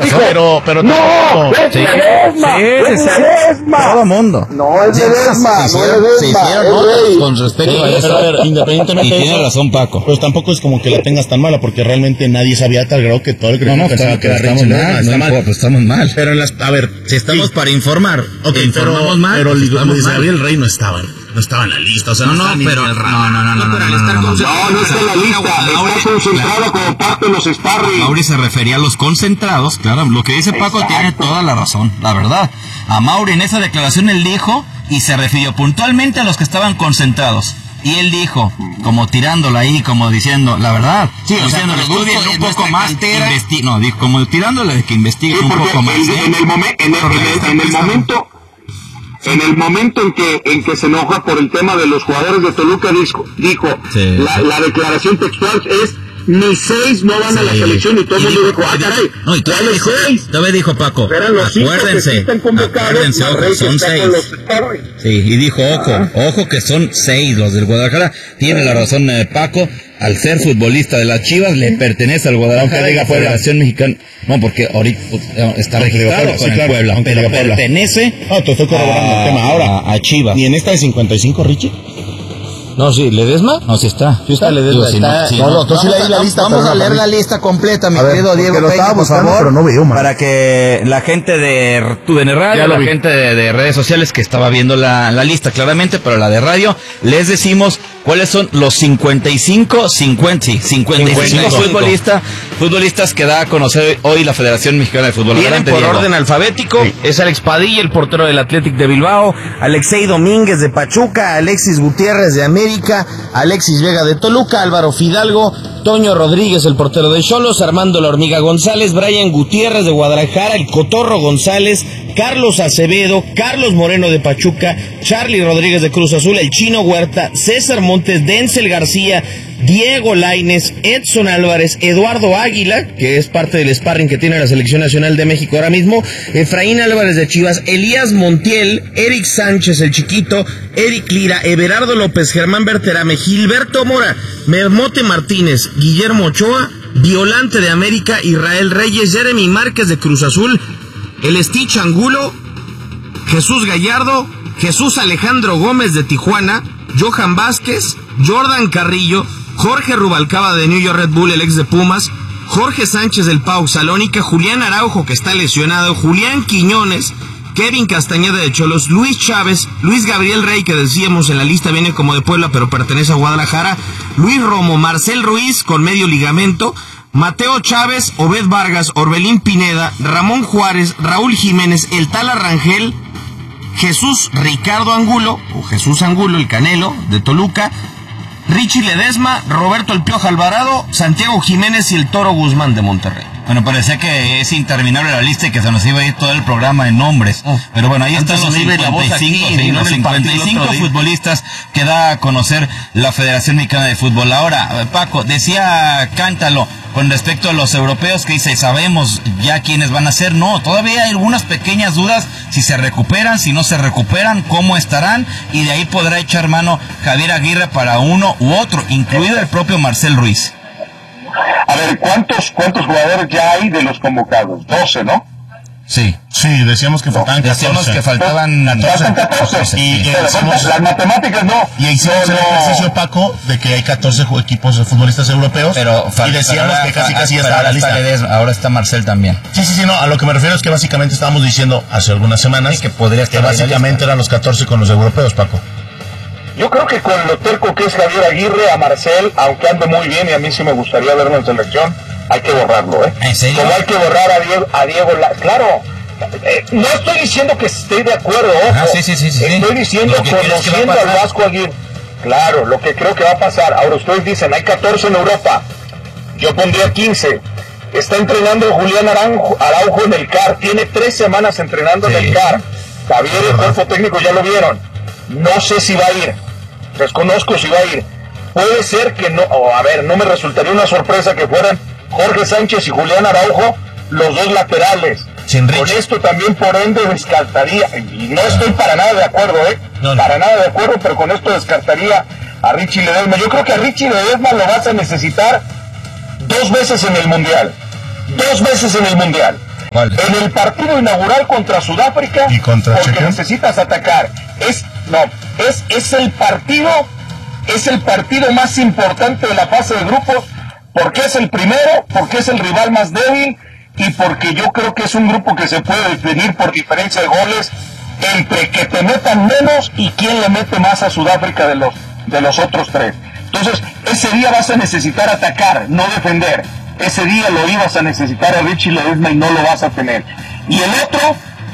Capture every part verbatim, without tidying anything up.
razón. Pero, pero no, es sí. Ledesma, Sí, es sí, sí. Ledesma. Todo mundo. No es Ledesma, Se no es hicieron, se Ledesma, hicieron es notas Rey. con respecto Sí, a eso. pero a ver, independientemente Y de tiene eso, razón Paco. pues tampoco es como que la tengas tan mala, porque realmente nadie sabía tal grado que todo el No, no, pensaba estamos, que era estamos Richie mal, Ledesma. no Está mal. importa, pues estamos mal. Pero en las, a ver, Si estamos sí, para informar, ok, e pero, informamos mal, pero pues Luis estamos Luis mal. Gabriel Rey no estaba, no estaba en la lista, o sea, No, no, no, estaba ni pero en el radar. no, no, no, no, no, pero al no, estar no, no, concentrado- No, no está en la lista, está concentrado como parte de los sparring. Mauri se refería a los concentrados, claro, lo que dice Paco Exacto. tiene toda la razón, la verdad. A Mauri en esa declaración él dijo y se refirió puntualmente a los que estaban concentrados. Y él dijo, como tirándola ahí, como diciendo, la verdad, Sí, o sea, diciéndole, producto estudien de un poco nuestra más, cantera. investi- no, dijo, como tirándole que investiguen Sí, un porque poco más. en, ¿eh? en el momen- en el- en el- en el momento en el momento en que en que se enoja por el tema de los jugadores de Toluca dijo, dijo Sí, la, sí. la declaración textual es ni seis no van a la Sí. selección y todo el Y mundo dijo- dijo, ah, caray, no, y todavía ¿cuáles dijo, seis? todavía dijo Paco, Eran los cinco que sí acuérdense, están convocados, acuérdense, la ojo, Rey que son está seis. con los sparring. Sí, y dijo, ojo, ojo que son seis los del Guadalajara. Tiene la razón eh, Paco, al ser futbolista de las Chivas, le pertenece al Guadalajara, Aunque diga la Federación Mexicana. No, porque ahorita pues, eh, está Aunque diga registrado Puebla, con sí, el claro, Puebla, aunque pero diga Puebla. pertenece Ah, te estoy corroborando el tema ahora. a, a Chivas. ¿Ni en esta de cincuenta y cinco, Richie? No, sí, ¿Ledesma? No, sí está. Sí está Ledesma, Digo, si está- no, si no, no- no, tú sí vamos leí a- la lista, Vamos pero a no, leer no. la lista completa, mi A ver, querido porque Diego lo Peña, estaba por buscando, favor, pero no veo, man. para que la gente de tu de radio, Ya lo la vi. gente de, de redes sociales que estaba viendo la, la lista claramente, pero la de radio, les decimos cuáles son los cincuenta y cinco, cincuenta, sí, cincuenta y cinco cincuenta y cinco. futbolistas, futbolistas que da a conocer hoy la Federación Mexicana de Fútbol. Vienen Adelante, por Diego. orden alfabético. Es Alex Padilla, el portero del Athletic de Bilbao, Alexei Domínguez de Pachuca, Alexis Gutiérrez de América, Alexis Vega de Toluca, Álvaro Fidalgo, Toño Rodríguez, el portero de Xolos, Armando La Hormiga González, Brian Gutiérrez de Guadalajara, el Cotorro González, Carlos Acevedo, Carlos Moreno de Pachuca, Charlie Rodríguez de Cruz Azul, el Chino Huerta, César Montes, Denzel García, Diego Lainez, Edson Álvarez, Eduardo Águila, que es parte del sparring que tiene la Selección Nacional de México ahora mismo, Efraín Álvarez de Chivas, Elías Montiel, Eric Sánchez, el Chiquito, Eric Lira, Everardo López, Germán Berterame, Gilberto Mora, Memote Martínez, Guillermo Ochoa, Violante de América, Israel Reyes, Jeremy Márquez de Cruz Azul, el Stitch Angulo, Jesús Gallardo, Jesús Alejandro Gómez de Tijuana, Johan Vázquez, Jordan Carrillo, Jorge Rubalcaba de New York Red Bull, el ex de Pumas, Jorge Sánchez del P A O K Salónica, Julián Araujo, que está lesionado, Julián Quiñones, Kevin Castañeda de Cholos, Luis Chávez, Luis Gabriel Rey, que decíamos en la lista viene como de Puebla, pero pertenece a Guadalajara, Luis Romo, Marcel Ruiz, con medio ligamento, Mateo Chávez, Obed Vargas, Orbelín Pineda, Ramón Juárez, Raúl Jiménez, el Tala Rangel, Jesús Ricardo Angulo, o Jesús Angulo, el Canelo, de Toluca, Richie Ledesma, Roberto El Piojo Alvarado, Santiago Jiménez y el Toro Guzmán de Monterrey. Bueno, parecía que es interminable la lista y que se nos iba a ir todo el programa en nombres. Oh. Pero bueno, ahí Antes están los se me iba la voz cincuenta y cinco, aquí, sí, y no los en el cincuenta y partido cinco otro día. futbolistas que da a conocer la Federación Mexicana de Fútbol. Ahora, Paco, decía Cántalo con respecto a los europeos que dice, sabemos ya quiénes van a ser. No, todavía hay algunas pequeñas dudas si se recuperan, si no se recuperan, cómo estarán, y de ahí podrá echar mano Javier Aguirre para uno u otro, incluido el propio Marcel Ruiz. A ver, ¿cuántos cuántos jugadores ya hay de los convocados? doce, ¿no? Sí. Sí, decíamos que faltaban Decíamos catorce. que faltaban Faltan catorce. Y, Pero hicimos, las matemáticas no. y hicimos No, el no. ejercicio, Paco, de que hay catorce ju- equipos de futbolistas europeos. Pero y decíamos que casi casi ya estaba la lista. Ahora está Marcel también. Sí, sí, sí, no, a lo que me refiero es que básicamente estábamos diciendo hace algunas semanas Sí, que podría que estar ahí la básicamente lista. eran los catorce con los europeos, Paco. Yo creo que con lo terco que es Javier Aguirre, a Marcel, aunque ande muy bien y a mí sí me gustaría verlo en selección, hay que borrarlo, ¿eh? ¿En serio? Como hay que borrar a Diego, a Diego La... Claro, eh, no estoy diciendo que esté de acuerdo, ojo. Ah, sí, sí, sí, sí, Estoy sí. diciendo, Lo que crees que va a conociendo al pasar. Vasco Aguirre. Claro, lo que creo que va a pasar. Ahora ustedes dicen, hay catorce en Europa. Yo pondría quince. Está entrenando Julián Araujo, Araujo en el C A R. Tiene tres semanas entrenando Sí. en el C A R. Javier, el cuerpo técnico, ya lo vieron. No sé si va a ir. Desconozco si va a ir. Puede ser que no, o a ver, no me resultaría una sorpresa que fueran Jorge Sánchez y Julián Araujo los dos laterales. Sin Con Richie. esto también por ende descartaría, y no estoy para nada de acuerdo, ¿eh? No, no. Para nada de acuerdo, pero con esto descartaría a Richie Ledesma. Yo creo que a Richie Ledesma lo vas a necesitar dos veces en el Mundial. Dos veces en el Mundial. ¿Cuál? En el partido inaugural contra Sudáfrica, ¿Y contra porque Chequia? necesitas atacar. Es, no, es, es el partido, es el partido más importante de la fase de grupos, porque es el primero, porque es el rival más débil, y porque yo creo que es un grupo que se puede definir por diferencia de goles entre que te metan menos y quién le mete más a Sudáfrica de los, de los otros tres. Entonces, ese día vas a necesitar atacar, no defender. Ese día lo ibas a necesitar a Richie Ledesma y no lo vas a tener. Y el otro,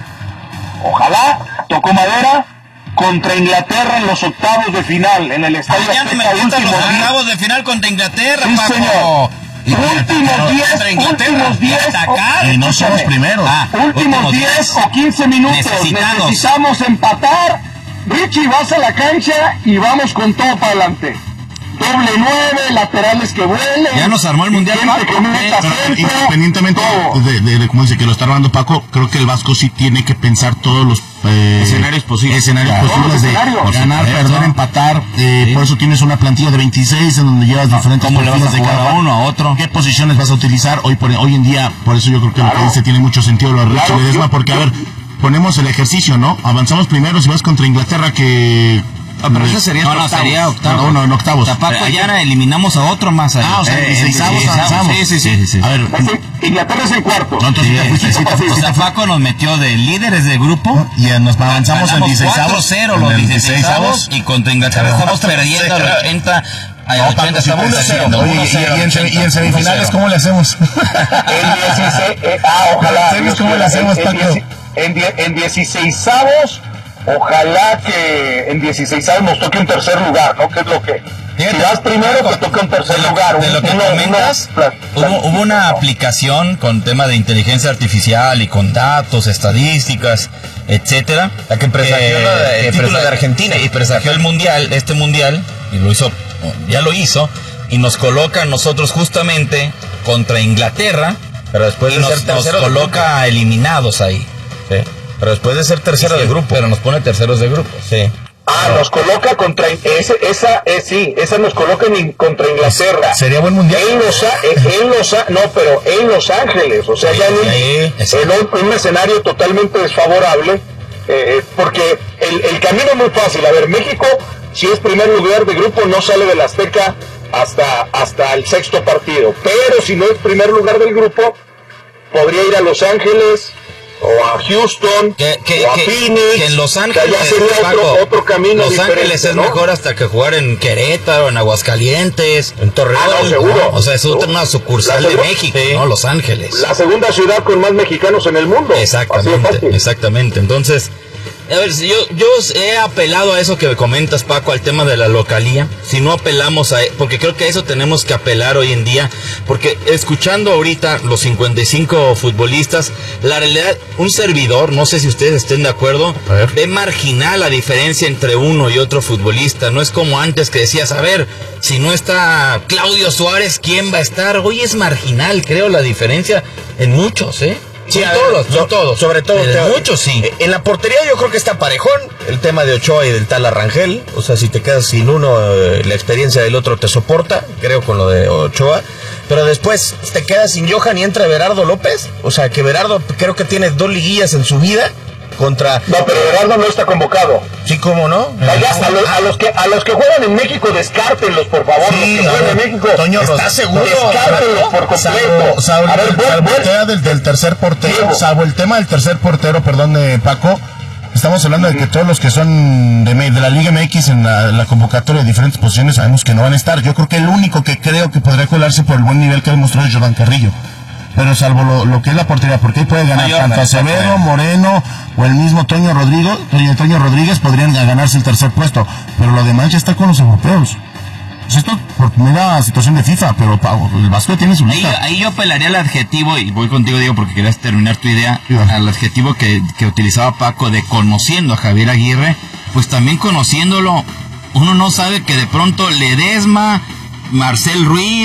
ojalá, tocó madera, contra Inglaterra en los octavos de final, en el Estadio Ah, ya no me Azteca, gustan los últimos días. octavos de final contra Inglaterra, Sí, Paco. señor. Y Últimos diez, contra Inglaterra, últimos diez, y atacar. Y no somos primeros. Ah, últimos diez o quince minutos, necesitados. necesitamos empatar. Richie, vas a la cancha y vamos con todo para adelante. Doble nueve, laterales que vuelen. Ya nos armó el mundial, gente Paco. que meta Pero centro, independientemente todo. de, de, de cómo dice que lo está hablando Paco, creo que el Vasco sí tiene que pensar todos los eh, Escenarios posibles. escenarios Claro. posibles de Escenarios. por ganar, supuesto. perder, empatar. Eh, Sí. Por eso tienes una plantilla de veintiséis en donde llevas diferentes ¿Cómo le vas a perfiles de jugar cada a uno, a otro? ¿Qué posiciones vas a utilizar hoy por hoy en día? Por eso yo creo que lo que Claro. dice tiene mucho sentido lo de Richie Claro, Ledesma, yo- porque a ver, ponemos el ejercicio, ¿no? Avanzamos primero si vas contra Inglaterra que Ah, pero eso sería no, hasta no, octavos. sería octavos. No, no, en octavos. Tapaco Pero hay ya que- eliminamos a otro más ahí. Ah, o sea, Eh, en dieciseisavos en avanzamos. Sí, sí, sí. sí. A ver, Ese- Inglaterra es el cuarto. no, entonces Sí, ya fuiste, sí, sí, te sí, fuiste. Tapaco nos metió de líderes de grupo. Y eh, nos avanzamos en Ganamos dieciseisavos. cuatro cero los dieciseisavos y contra Inglaterra estamos perdiendo al ochenta. Al No, ochenta Paco, estamos uno cero. perdiendo. Oye, uno y- cero, y en semi- y en semifinales, ¿cómo le hacemos? En dieciséis, eh, ah, ojalá. ¿Sabes Dios cómo quiera, le hacemos, en, Paco? en, dieci- en, die- en dieciseisavos, ojalá que en dieciseisavos nos toque un tercer lugar, ¿no? Que es lo que... Fíjate, si vas primero, te toca un tercer de lo, lugar. de un- lo que uno- comentas, uno- hubo, hubo una aplicación con tema de inteligencia artificial y con datos, estadísticas, etcétera, La que presagió la de- el título presa- de Argentina. Sí, presagió el mundial, este mundial, y lo hizo, ya lo hizo, y nos coloca a nosotros justamente contra Inglaterra, Pero después y de nos, ser nos tercero de coloca eliminados ahí. grupo. Sí. Pero después de ser tercero Sí, de sí, grupo. Pero nos pone terceros de grupo. Sí. Ah, nos coloca contra... Ese, esa, eh, sí, esa nos coloca en, contra Inglaterra. Sería buen mundial. En Los, A- eh, en Los A- no, pero en Los Ángeles, o sea, ya en un, sí, en un, un escenario totalmente desfavorable, eh, porque el, el camino es muy fácil. A ver, México, si es primer lugar de grupo, no sale del Azteca hasta, hasta el sexto partido, pero si no es primer lugar del grupo, podría ir a Los Ángeles, o a Houston, Que, que, o a que- Phoenix, que en Los que Ángeles, allá sería Paco, otro, otro camino Los diferente, Ángeles es ¿no? mejor hasta que jugar en Querétaro, en Aguascalientes, en Torreón. Ah, no, seguro. O sea, es otra una sucursal La de segunda- México, sí. ¿no? Los Ángeles. La segunda ciudad con más mexicanos en el mundo. Así de Exactamente, fácil. exactamente. Entonces, a ver, si yo, yo he apelado a eso que comentas, Paco, al tema de la localía. Si no apelamos a... Porque creo que a eso tenemos que apelar hoy en día. Porque escuchando ahorita los cincuenta y cinco futbolistas, la realidad, un servidor, no sé si ustedes estén de acuerdo, A ver. ve marginal la diferencia entre uno y otro futbolista. No es como antes que decías, a ver, si no está Claudio Suárez, ¿quién va a estar? Hoy es marginal, creo, la diferencia en muchos, ¿eh? Sí, no a ver, todos, no so- todos. Sobre todo, En Teo, muchos sí. eh, En la portería yo creo que está parejón el tema de Ochoa y del tal Arrangel. O sea, si te quedas sin uno, eh, la experiencia del otro te soporta, creo, con lo de Ochoa. Pero después te quedas sin Johan y entra Berardo López. O sea, que Berardo creo que tiene dos liguillas en su vida contra... No, pero Gerardo no está convocado. Sí, ¿cómo no? Vaya, a, los, a, los que, a los que juegan en México, descártenlos, por favor. Sí, los que a juegan en ver, México, Toño, ¿estás ¿estás seguro? seguro? Descártenlos por completo. Salvo, salvo a ver, el, vuel- salvo el vuel- tema del, del tercer portero, Diego. salvo el tema del tercer portero, perdón, de Paco, estamos hablando de que todos los que son de, de la Liga M X en la, la convocatoria de diferentes posiciones sabemos que no van a estar. Yo creo que el único que creo que podría colarse por el buen nivel que ha demostrado es Jordan Carrillo. Pero salvo lo, lo que es la portería, porque ahí puede ganar Mayor, tanto exacto. Acevedo, Moreno o el mismo Toño Rodrigo, Toño, Toño Rodríguez podrían ganarse el tercer puesto. Pero lo demás ya está con los europeos. Pues esto por primera situación de FIFA, pero Pau, el Vasco tiene su Ahí, lista. ahí yo apelaría al adjetivo, y voy contigo, Diego, porque querías terminar tu idea, Sí, va. al adjetivo que, que utilizaba Paco de conociendo a Javier Aguirre, pues también conociéndolo, uno no sabe que de pronto Ledesma, Marcel Ruiz,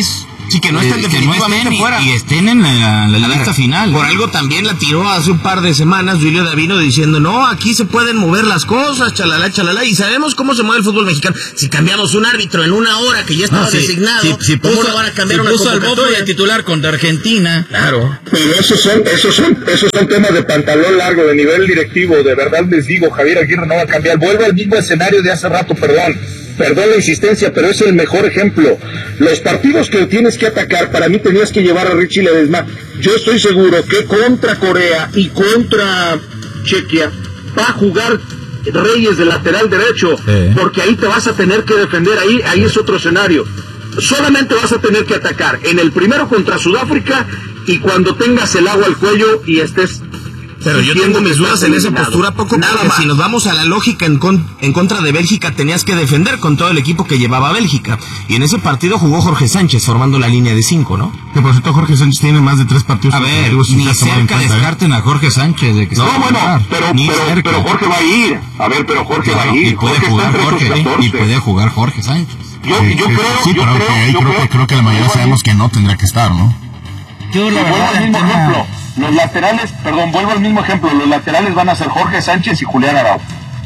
Sí, que no estén eh, definitivamente que no estén fuera. Y, y estén en la, la A lista ver, final. Por algo también la tiró hace un par de semanas Julio Davino diciendo, no, aquí se pueden mover las cosas, chalala, chalala, y sabemos cómo se mueve el fútbol mexicano. Si cambiamos un árbitro en una hora que ya estaba No, sí, designado, sí, sí, ¿cómo puso, lo van a cambiar sí, una puso al Bobo convocatoria? de titular contra Argentina. Claro. Pero esos son, esos son, esos son temas de pantalón largo, de nivel directivo. De verdad les digo, Javier Aguirre no va a cambiar. Vuelve al mismo escenario de hace rato, perdón. Perdón la insistencia, pero es el mejor ejemplo. Los partidos que tienes que atacar, para mí tenías que llevar a Richie Ledesma. Yo estoy seguro que contra Corea y contra Chequia va a jugar Reyes de lateral derecho, Sí. porque ahí te vas a tener que defender, ahí, ahí es otro escenario. Solamente vas a tener que atacar en el primero contra Sudáfrica y cuando tengas el agua al cuello y estés... Pero yo tengo mis dudas en esa postura, poco, Nada porque más. si nos vamos a la lógica en, con, en contra de Bélgica, tenías que defender con todo el equipo que llevaba a Bélgica. Y en ese partido jugó Jorge Sánchez formando la línea de cinco, ¿no? Que por cierto Jorge Sánchez tiene más de tres partidos. A ver, consecutivos sin ni ser tomado en cerca cuenta, ¿eh? descarten a Jorge Sánchez de que No, se va a bueno, jugar. pero, Ni pero, cerca. pero Jorge va a ir. A ver, pero Jorge va a Claro, ir. y puede Jorge jugar está entre Jorge, esos ¿eh? catorce. Y puede jugar Jorge Sánchez. Yo, Sí, yo sí, creo, sí, yo pero creo, que, yo creo, que, creo que la mayoría sabemos que no tendrá que estar, ¿no? Yo la Vuelvo verdad al mismo el tema- ejemplo. Los laterales, perdón, vuelvo al mismo ejemplo. Los laterales van a ser Jorge Sánchez y Julián Araujo.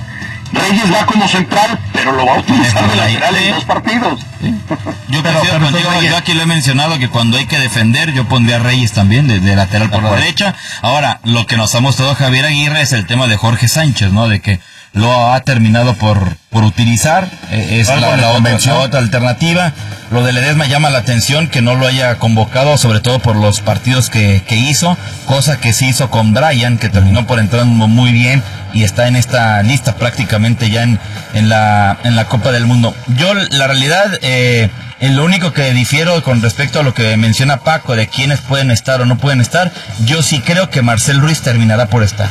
Reyes va como central, pero lo va a utilizar de Déjalo ahí. lateral Sí. en dos partidos. Yo Pero- prefiero pero contigo, Reyes- yo aquí lo he mencionado que cuando hay que defender, yo pondría a Reyes también, de, de lateral por la derecha. Ahora, lo que nos ha mostrado Javier Aguirre es el tema de Jorge Sánchez, ¿no? De que lo ha terminado por, por utilizar, eh, es Algo la, le la otra, convenció. la otra alternativa. Lo de Ledesma llama la atención que no lo haya convocado, sobre todo por los partidos que, que hizo, cosa que se hizo con Brian, que terminó por entrar muy bien y está en esta lista prácticamente ya en, en la en la Copa del Mundo. Yo, la realidad, eh, en lo único que difiero con respecto a lo que menciona Paco de quiénes pueden estar o no pueden estar, yo sí creo que Marcel Ruiz terminará por estar.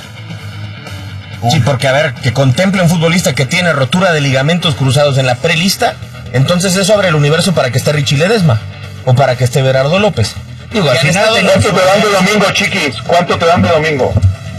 Sí, porque a ver, que contemple un futbolista que tiene rotura de ligamentos cruzados en la prelista, entonces eso abre el universo para que esté Richie Ledesma o para que esté Berardo López. Digo, al final de ¿Cuánto te dan de domingo, chiquis? ¿Cuánto te dan de domingo?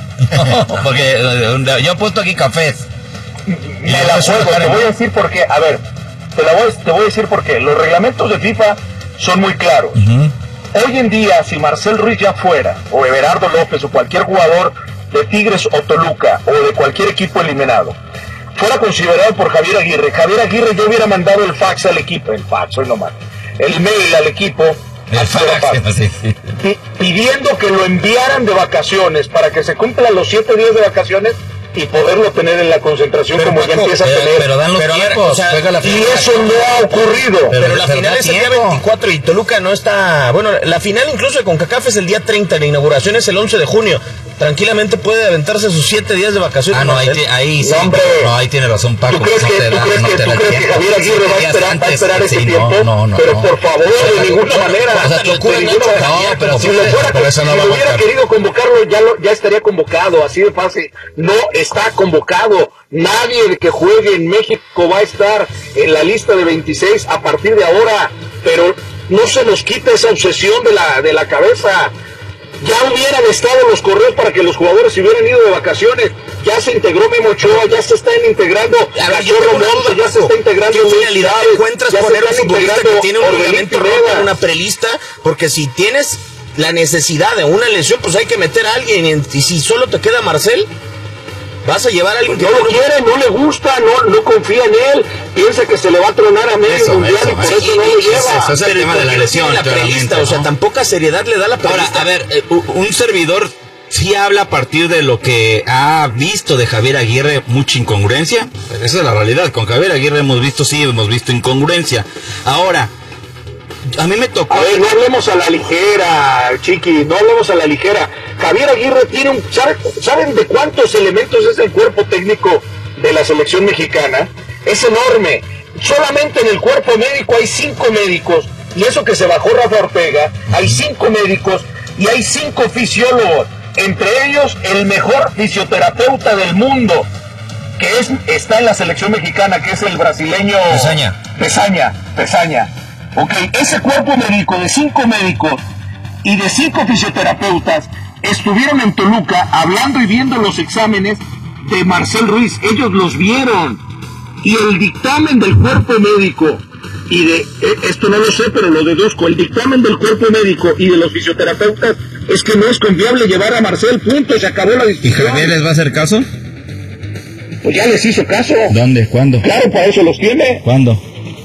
porque eh, yo he puesto aquí cafés. Me la juego, te voy a decir por qué. A ver, te, la voy, te voy a decir por qué. Los reglamentos de FIFA son muy claros. Uh-huh. Hoy en día, si Marcel Ruiz ya fuera, o Everardo López, o cualquier jugador de Tigres o Toluca, o de cualquier equipo eliminado, fuera considerado por Javier Aguirre, Javier Aguirre ya hubiera mandado el fax al equipo, el fax, hoy nomás, el mail al equipo, al fax, sí, sí. pi- pidiendo que lo enviaran de vacaciones para que se cumplan los siete días de vacaciones y poderlo tener en la concentración Pero, como ya Paco, empieza a pero- tener. Pero dan los Pero a ver, tiempos, o sea, juega la y final. eso no ha ocurrido. Pero, Pero la pero final da es el día tiempo. veinticuatro y Toluca no está... Bueno, la final incluso de CONCACAF es el día treinta, la inauguración es el once de junio. Tranquilamente puede aventarse sus siete días de vacaciones. Ah, no, ahí, Marcel. ti- ahí sí. No, hombre. No, ahí tiene razón Paco. ¿Tú crees no que, te tú da- crees no que, te tú da crees que tiempo. Javier Aguirre va a Días esperar, va a antes, esperar ese sí, tiempo? No, no, no. pero no. por favor, de ninguna manera. O sea, locura de no ninguna entra manera. ya, como Si lo fuera, fuera, por eso no si va a lo hubiera convocar. querido convocarlo, ya, lo, ya estaría convocado, así de fácil. No está convocado. Nadie de que juegue en México va a estar en la lista de veintiséis a partir de ahora. Pero no se nos quita esa obsesión de la, de la cabeza. Ya hubieran estado los correos para que los jugadores se hubieran ido de vacaciones. Ya se integró Memo Ochoa, ya se están integrando. A ver, yo Cachorro tengo una Montes, duda, ya se Paco. está integrando. ¿Qué Luis finalidad Chávez, encuentras ya se poner a un están futbolista que integrando tiene un Orbelín ligamento Pineda. roto en una prelista? Porque si tienes la necesidad de una lesión, pues hay que meter a alguien. Y si solo te queda Marcel, vas a llevar a alguien que No lo quiere, no le gusta, no, no confía en él, piensa que se le va a tronar a medio Eso, mundial eso, y por eso. eso no lo lleva. Eso es el Pero tema ¿por de la qué no lesión, tiene la claramente, prelista? O sea, ¿no? tan poca seriedad le da la Ahora, prelista. a ver, eh, u- un servidor sí habla a partir de lo que ha visto de Javier Aguirre, mucha incongruencia. Esa es la realidad. Con Javier Aguirre hemos visto, sí, hemos visto incongruencia. Ahora, a mí me tocó... A ver, no hablemos a la ligera, Chiqui, no hablemos a la ligera. Javier Aguirre tiene un... ¿sabe- ¿Saben de cuántos elementos es el cuerpo técnico de la selección mexicana? Es enorme. Solamente en el cuerpo médico hay cinco médicos, y eso que se bajó Rafa Ortega, hay cinco médicos y hay cinco fisiólogos. Entre ellos, el mejor fisioterapeuta del mundo, que es, está en la selección mexicana, que es el brasileño... Pesaña. Pesaña, Pesaña. Ok, ese cuerpo médico de cinco médicos y de cinco fisioterapeutas estuvieron en Toluca hablando y viendo los exámenes de Marcel Ruiz. Ellos los vieron. Y el dictamen del cuerpo médico y de, eh, esto no lo sé, pero lo deduzco, el dictamen del cuerpo médico y de los fisioterapeutas es que no es confiable llevar a Marcel, punto, se acabó la discusión. ¿Y Javier les va a hacer caso? Pues ya les hizo caso. ¿Dónde? ¿Cuándo? Claro, para eso los tiene. ¿Cuándo?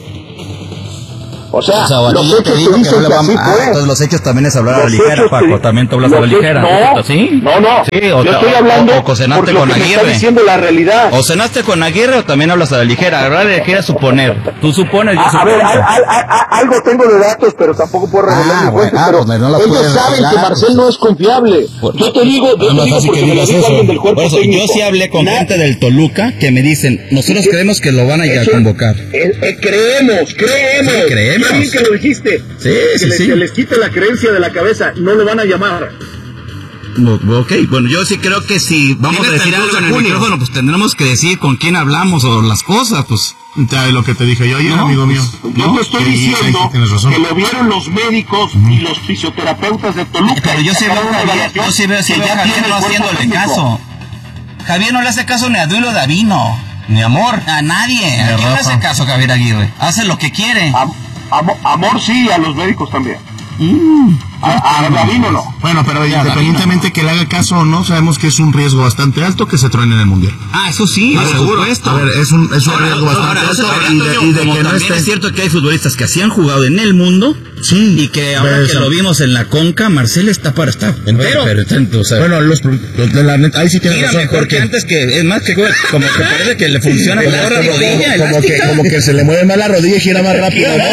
O sea, O sea, los yo te hechos digo te que dicen no le que vamos así ah, fue. entonces los hechos también es hablar a la Los ligera, hechos Paco, te- también tú hablas a la los ligera. hechos- ¿Sí? No, no, Sí, o, yo te- estoy hablando o, o cenaste porque lo con que me está Aguirre. diciendo la realidad. O cenaste con Aguirre o también hablas a la ligera. Hablar a la ligera es suponer. Tú supones, yo A, a supongo. ver, al- al- a- a- algo tengo de datos, pero tampoco puedo revelar Ah, mis bueno, fuentes, ah, pero pues no las ellos puedes saben revelar, que Marcel no es confiable. Por- Yo te digo, yo te Es más digo fácil porque que me lo digas dijo eso. alguien del cuerpo Por eso, técnico. yo sí hablé con Na- gente del Toluca que me dicen, nosotros Eso- creemos que lo van a ir a eso- convocar. eh, eh, creemos, creemos. Sí, creemos. Qué bien que lo dijiste. Sí, que sí, les, sí. que les quite la creencia de la cabeza, no lo van a llamar. No, ok, bueno, yo sí creo que si vamos a decir algo en el micrófono, pues tendremos que decir con quién hablamos o las cosas, pues. Ya, lo que te dije yo ayer, No, amigo mío. Yo te estoy Sí, diciendo sí, tienes razón. que lo vieron los médicos y los fisioterapeutas de Toluca. Pero yo sí veo a Sacaron una Javier, evaluación yo sí veo, sí que veo ya a Javier tiene no el cuerpo haciéndole técnico. caso. Javier no le hace caso ni a Duilo Davino, ni a Amor, a nadie. ¿A quién le hace caso Javier Aguirre? Hace lo que quiere. Am- amo- amor sí, a los médicos también. Mm. A, a Davino no. Bueno, pero Ya, independientemente que le haga caso o no, sabemos que es un riesgo bastante alto que se truene en el Mundial. Ah, eso sí, Ah, por seguro. supuesto. A ver, es un, es un Ahora, riesgo bastante ahora, eso alto es y verdad, de, Toño, y de como que no también esté... es cierto que hay futbolistas que así han jugado en el mundo, Sí, y que ahora pues, que lo vimos en la Conca, Marcel está para estar entero. Pero, Pero, o sea, bueno, los, los de la neta, ahí sí tienes mira, razón, mejor porque que antes que, es más que como que parece que le funciona como, mejor la como- rodilla como- como que, elástica. como que se le mueve más la rodilla y gira más rápido, ¿no?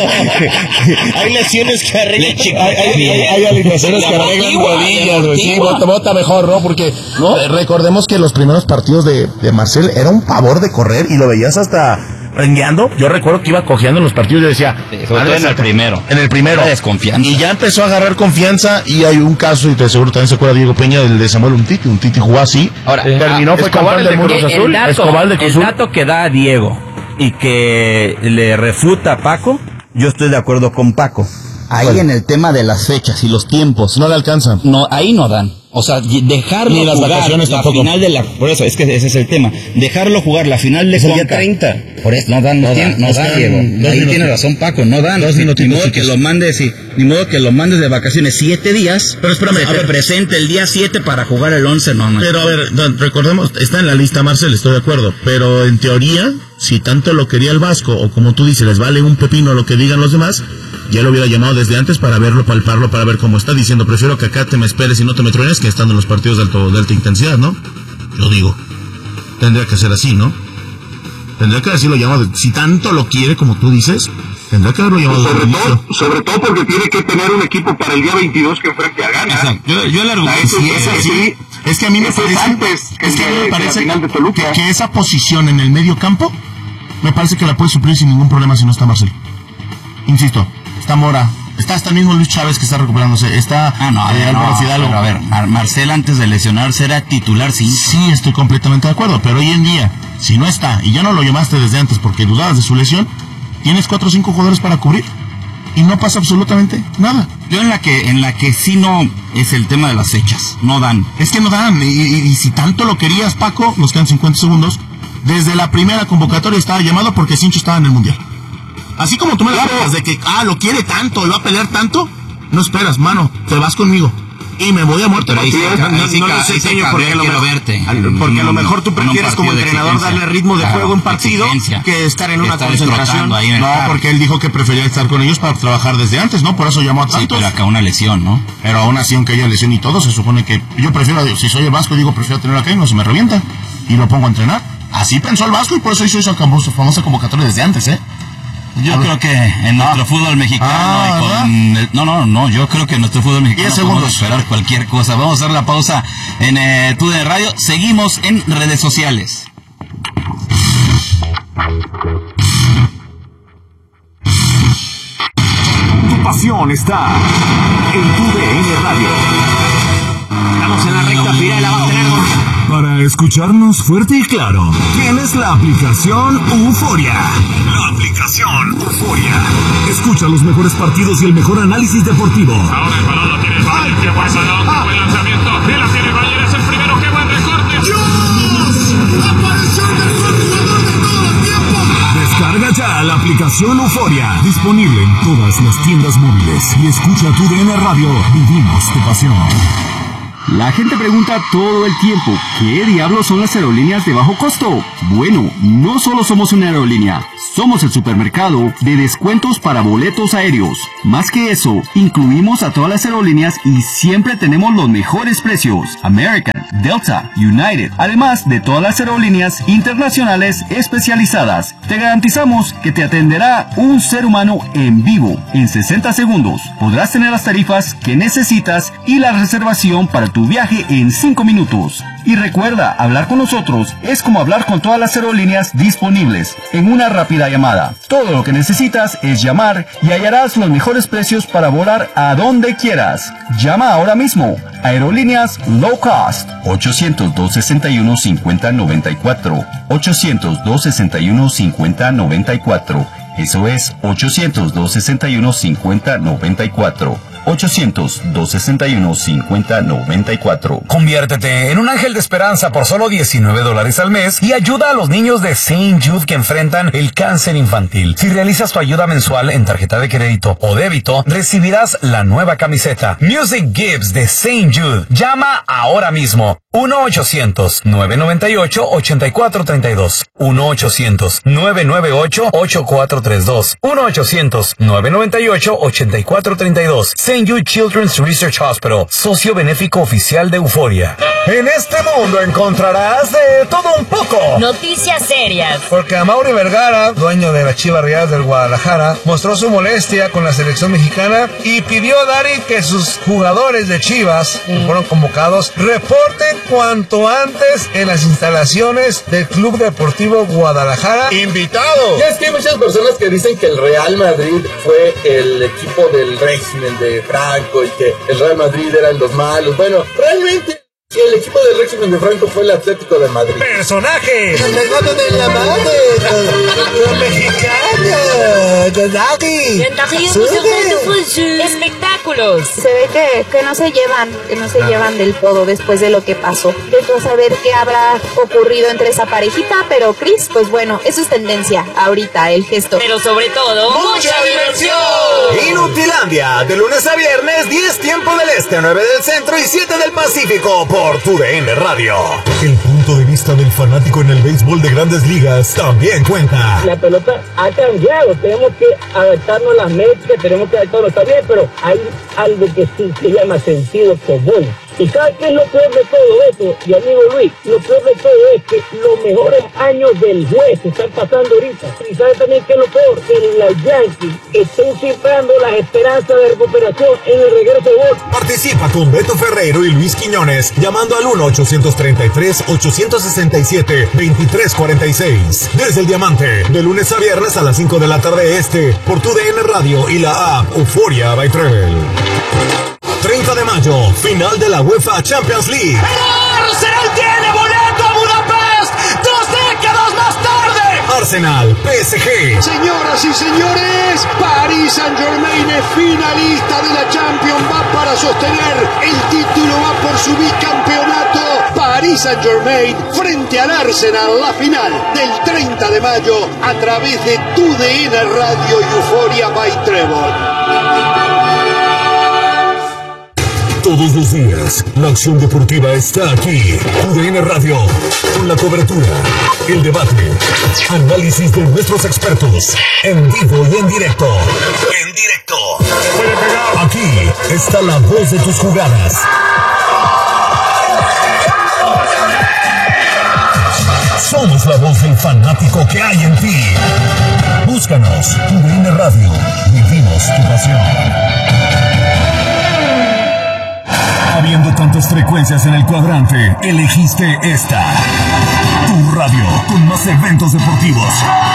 Hay lesiones que arreglan. Hay, hay, hay, hay alineaciones que arreglan rodillas, güey. Sí, bota, bota mejor, ¿no? Porque ¿no? Eh, recordemos que los primeros partidos de, de Marcel era un pavor de correr y lo veías hasta rengueando. Yo recuerdo que iba cojeando en los partidos y decía... Sobre todo en el primero. En el primero. Era desconfianza. Y ya empezó a agarrar confianza y hay un caso, y te seguro también se acuerda Diego Peña, del de Samuel Umtiti. Umtiti jugó así. Ahora, terminó, ah, fue Escobar, campeón el del de mundo Cruz Cruz Azul. Azul. El dato, Escobar de Cruz el Azul. dato que da Diego y que le refuta a Paco, yo estoy de acuerdo con Paco. Ahí ¿Cuál? en el tema de las fechas y los tiempos, No le alcanzan. no, ahí no dan. O sea, y- dejarlo Ni las jugar vacaciones la tampoco. final de la... Por eso, es que ese es el tema. Dejarlo jugar la final de Es el día Conca. treinta. Por eso, no dan, no, No dan, dan, no nos dan, dan Diego. dos Ahí minutos. tiene razón Paco, no dan. Dos Ni minutitos, modo que chicos. lo mandes, sí, ni modo que lo mandes de vacaciones siete días. Pero espérame, se a te ver. presente el día siete para jugar el once, no, no. Pero a ver, don, recordemos, está en la lista Marcel, estoy de acuerdo, pero en teoría, si tanto lo quería el Vasco, o como tú dices, les vale un pepino lo que digan los demás, ya lo hubiera llamado desde antes para verlo, palparlo, para ver cómo está, diciendo, prefiero que acá te me esperes y no te me truenes que estando en los partidos de, alto, de alta intensidad, ¿no? Yo digo, tendría que ser así, ¿no? Tendría que decirlo llamado, si tanto lo quiere como tú dices, tendría que haberlo llamado desde Sobre el inicio. todo, sobre todo porque tiene que tener un equipo para el día veintidós que enfrente a Ghana. Exacto. Yo, yo el Ah, argumento eso- Sí, es eso así. sí. Es que a mí me Eso es parece, antes que es que a mí de- me de la parece final de que, Toluca. que esa posición en el medio campo, me parece que la puede suplir sin ningún problema si no está Marcel. Insisto, está Mora, está hasta mismo Luis Chávez que está recuperándose, está Ah, no, a eh, ver, Álvaro no, Fidalgo. pero a ver, Mar- Marcel antes de lesionarse era titular, sí. Sí, estoy completamente de acuerdo, pero hoy en día, si no está, y ya no lo llamaste desde antes porque dudabas de su lesión, tienes cuatro o cinco jugadores para cubrir. Y no pasa absolutamente nada. Yo en la que en la que sí no es el tema de las fechas, no dan. Es que no dan, y, y- y si tanto lo querías, Paco, nos quedan cincuenta segundos, desde la primera convocatoria estaba llamado porque Sincho estaba en el Mundial. Así como tú me lo explicas de que, ah, lo quiere tanto y va a pelear tanto, no esperas, mano, te vas conmigo. Y me voy a muerte. Pero ahí sí, No, ahí no, sí, no lo ahí sé, sí, señor, Gabriel, porque, a lo quiero mejor- verte. al- porque a lo mejor tú En un prefieres como partido de entrenador exigencia. darle ritmo de Claro, juego en partido exigencia. que estar en Que una estar concentración. estrotando ahí en el No, carro. porque él dijo que prefería estar con ellos para trabajar desde antes, ¿no? Por eso llamó a Sí, tantos. pero acá una lesión, ¿no? Pero aún así, aunque haya lesión y todo, se supone que yo prefiero, si soy el Vasco, digo, prefiero tenerlo acá y no se me revienta. Y lo pongo a entrenar. Así pensó el Vasco y por eso hizo esa famosa famosa convocatoria desde antes, ¿eh? Yo creo que en nuestro fútbol mexicano Ah, y con el- no, no, no, yo creo que en nuestro fútbol mexicano diez podemos segundos. esperar cualquier cosa. Vamos a hacer la pausa en eh, T U D N Radio. Seguimos en redes sociales. Tu pasión está en tu D N Radio. Estamos en la recta final, la va a tener con... Para escucharnos fuerte y claro, tienes la aplicación Euforia. La aplicación Euforia. Escucha los mejores partidos y el mejor análisis deportivo. Ahora el balón lo tiene Bayer, qué buen balón, qué buen lanzamiento. Y la tiene Bayer, es el primero, qué buen recorte. Descarga ya la aplicación. aplicación Euforia, disponible en todas las tiendas móviles. Y escucha tu D N Radio, vivimos tu pasión. La gente pregunta todo el tiempo, ¿qué diablos son las aerolíneas de bajo costo? Bueno, no solo somos una aerolínea, somos el supermercado de descuentos para boletos aéreos. Más que eso, incluimos a todas las aerolíneas y siempre tenemos los mejores precios. American, Delta, United, además de todas las aerolíneas internacionales especializadas. Te garantizamos que te atenderá un ser humano en vivo en sesenta segundos. Podrás tener las tarifas que necesitas y la reservación para tu viaje en cinco minutos. Y recuerda, hablar con nosotros es como hablar con todas las aerolíneas disponibles en una rápida llamada. Todo lo que necesitas es llamar y hallarás los mejores precios para volar a donde quieras. Llama ahora mismo. Aerolíneas Low Cost. ochocientos, dos sesenta y uno, cincuenta noventa y cuatro. ochocientos, dos sesenta y uno, cincuenta noventa y cuatro. Eso es ochocientos, dos sesenta y uno, cincuenta noventa y cuatro. ochocientos, dos sesenta y uno, cincuenta noventa y cuatro. Conviértete en un ángel de esperanza por solo diecinueve dólares al mes y ayuda a los niños de Saint Jude que enfrentan el cáncer infantil. Si realizas tu ayuda mensual en tarjeta de crédito o débito, recibirás la nueva camiseta Music Gives de Saint Jude. Llama ahora mismo. uno ochocientos, nueve nueve ocho, ocho cuatro tres dos. uno ochocientos, nueve nueve ocho, ocho cuatro tres dos. uno ochocientos, nueve nueve ocho, ocho cuatro tres dos. Saint Jude Children's Research Hospital, socio benéfico oficial de Euforia. En este mundo encontrarás de todo un poco. Noticias serias. Porque Amaury Vergara, dueño de la Chivas Rayadas del Guadalajara, mostró su molestia con la selección mexicana y pidió a Dari que sus jugadores de Chivas, mm. que fueron convocados, reporten cuanto antes en las instalaciones del Club Deportivo Guadalajara. ¡Invitado! Ya es que hay muchas personas que dicen que el Real Madrid fue el equipo del régimen de Franco y que el Real Madrid eran los malos. Bueno, realmente el equipo del régimen de Franco fue el Atlético de Madrid. ¡Personaje! ¡El gato de la madre! ¡La mexicana! ¡Daddy! Espectáculos. Se ve que, que no se llevan, que no se ah. llevan del todo después de lo que pasó. Después a saber qué habrá ocurrido entre esa parejita, pero Chris, pues bueno, eso es tendencia ahorita, el gesto. Pero sobre todo, ¡mucha diversión! Inutilandia, de lunes a viernes, diez tiempo del este, nueve del centro y siete del Pacífico, por tu D N Radio. El punto de vista del fanático en el béisbol de Grandes Ligas también cuenta. La pelota ha cambiado, tenemos que adaptarnos a las métricas, tenemos que adaptarnos, está bien, pero hay algo que sí se llama sentido común. ¿Y sabes qué es lo peor de todo esto, mi amigo Luis? Lo peor de todo es que los mejores años del juez se están pasando ahorita. ¿Y sabes también qué es lo peor? Que los Yankees estén cifrando las esperanzas de recuperación en el regreso de gol. Participa con Beto Ferreiro y Luis Quiñones llamando al uno ochocientos treinta y tres, ochocientos sesenta y siete, veintitrés cuarenta y seis. Desde el Diamante, de lunes a viernes a las cinco de la tarde este, por tu D N Radio y la app Euforia by Travel. treinta de mayo, final de la UEFA Champions League. ¡El Arsenal tiene boleto a Budapest! ¡Dos décadas más tarde! Arsenal, P S G. Señoras y señores, Paris Saint-Germain es finalista de la Champions. Va para sostener el título, va por su bicampeonato. Paris Saint-Germain frente al Arsenal, la final del treinta de mayo a través de tu D N Radio y Euforia by Trevor. Todos los días, la acción deportiva está aquí. U D N Radio, con la cobertura, el debate, análisis de nuestros expertos, en vivo y en directo. En directo. Aquí está la voz de tus jugadas. Somos la voz del fanático que hay en ti. Búscanos, U D N Radio. Vivimos tu pasión. Habiendo tantas frecuencias en el cuadrante, elegiste esta. Tu radio, con más eventos deportivos.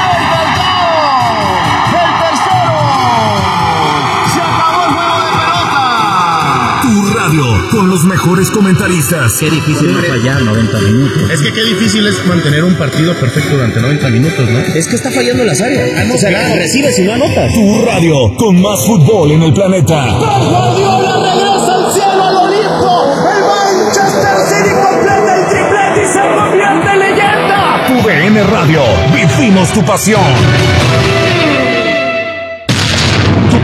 ¡El tercero! ¡Se acabó el juego de pelota! Tu radio, con los mejores comentaristas. Qué difícil no fallar noventa minutos. Es que qué difícil es mantener un partido perfecto durante noventa minutos, ¿no? Es que está fallando las áreas. Ah, no, o sea, nada, recibes y no anotas. Tu radio, con más fútbol en el planeta. ¡Pep Guardiola regresa al cielo al Olimpo! ¡El Manchester City completa el triplete y se convierte en leyenda! Tu D N Radio, vivimos tu pasión.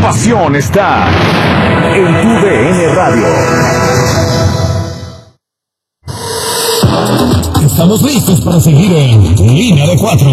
pasión está en tu D N Radio. Estamos listos para seguir en Línea de Cuatro.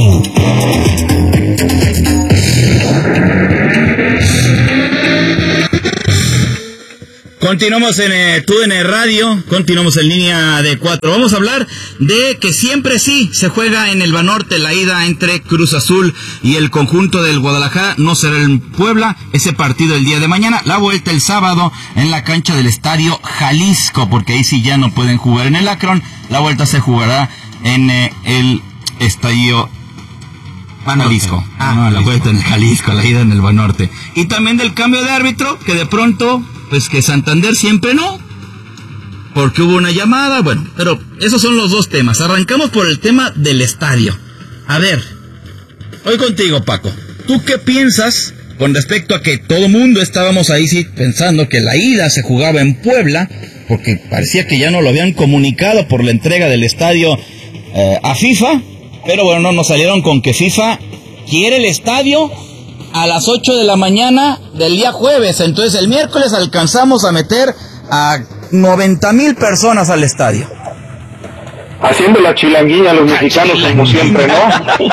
Continuamos en eh, T U D N Radio, continuamos en Línea de Cuatro. Vamos a hablar de que siempre sí se juega en el Banorte la ida entre Cruz Azul y el conjunto del Guadalajara. No será en Puebla, ese partido el día de mañana. La vuelta el sábado en la cancha del Estadio Jalisco, porque ahí sí ya no pueden jugar en el Akron. La vuelta se jugará en eh, el Estadio Jalisco. Ah, no, la vuelta en el Jalisco, la ida en el Banorte. Y también del cambio de árbitro, que de pronto... pues que Santander siempre no, porque hubo una llamada, bueno, pero esos son los dos temas. Arrancamos por el tema del estadio. A ver, hoy contigo, Paco, ¿tú qué piensas con respecto a que todo mundo estábamos ahí sí pensando que la ida se jugaba en Puebla, porque parecía que ya no lo habían comunicado por la entrega del estadio eh, a FIFA, pero bueno, no nos salieron con que FIFA quiere el estadio a las ocho de la mañana del día jueves? Entonces el miércoles alcanzamos a meter a noventa mil personas al estadio. Haciendo la chilanguilla a los mexicanos como siempre, ¿no?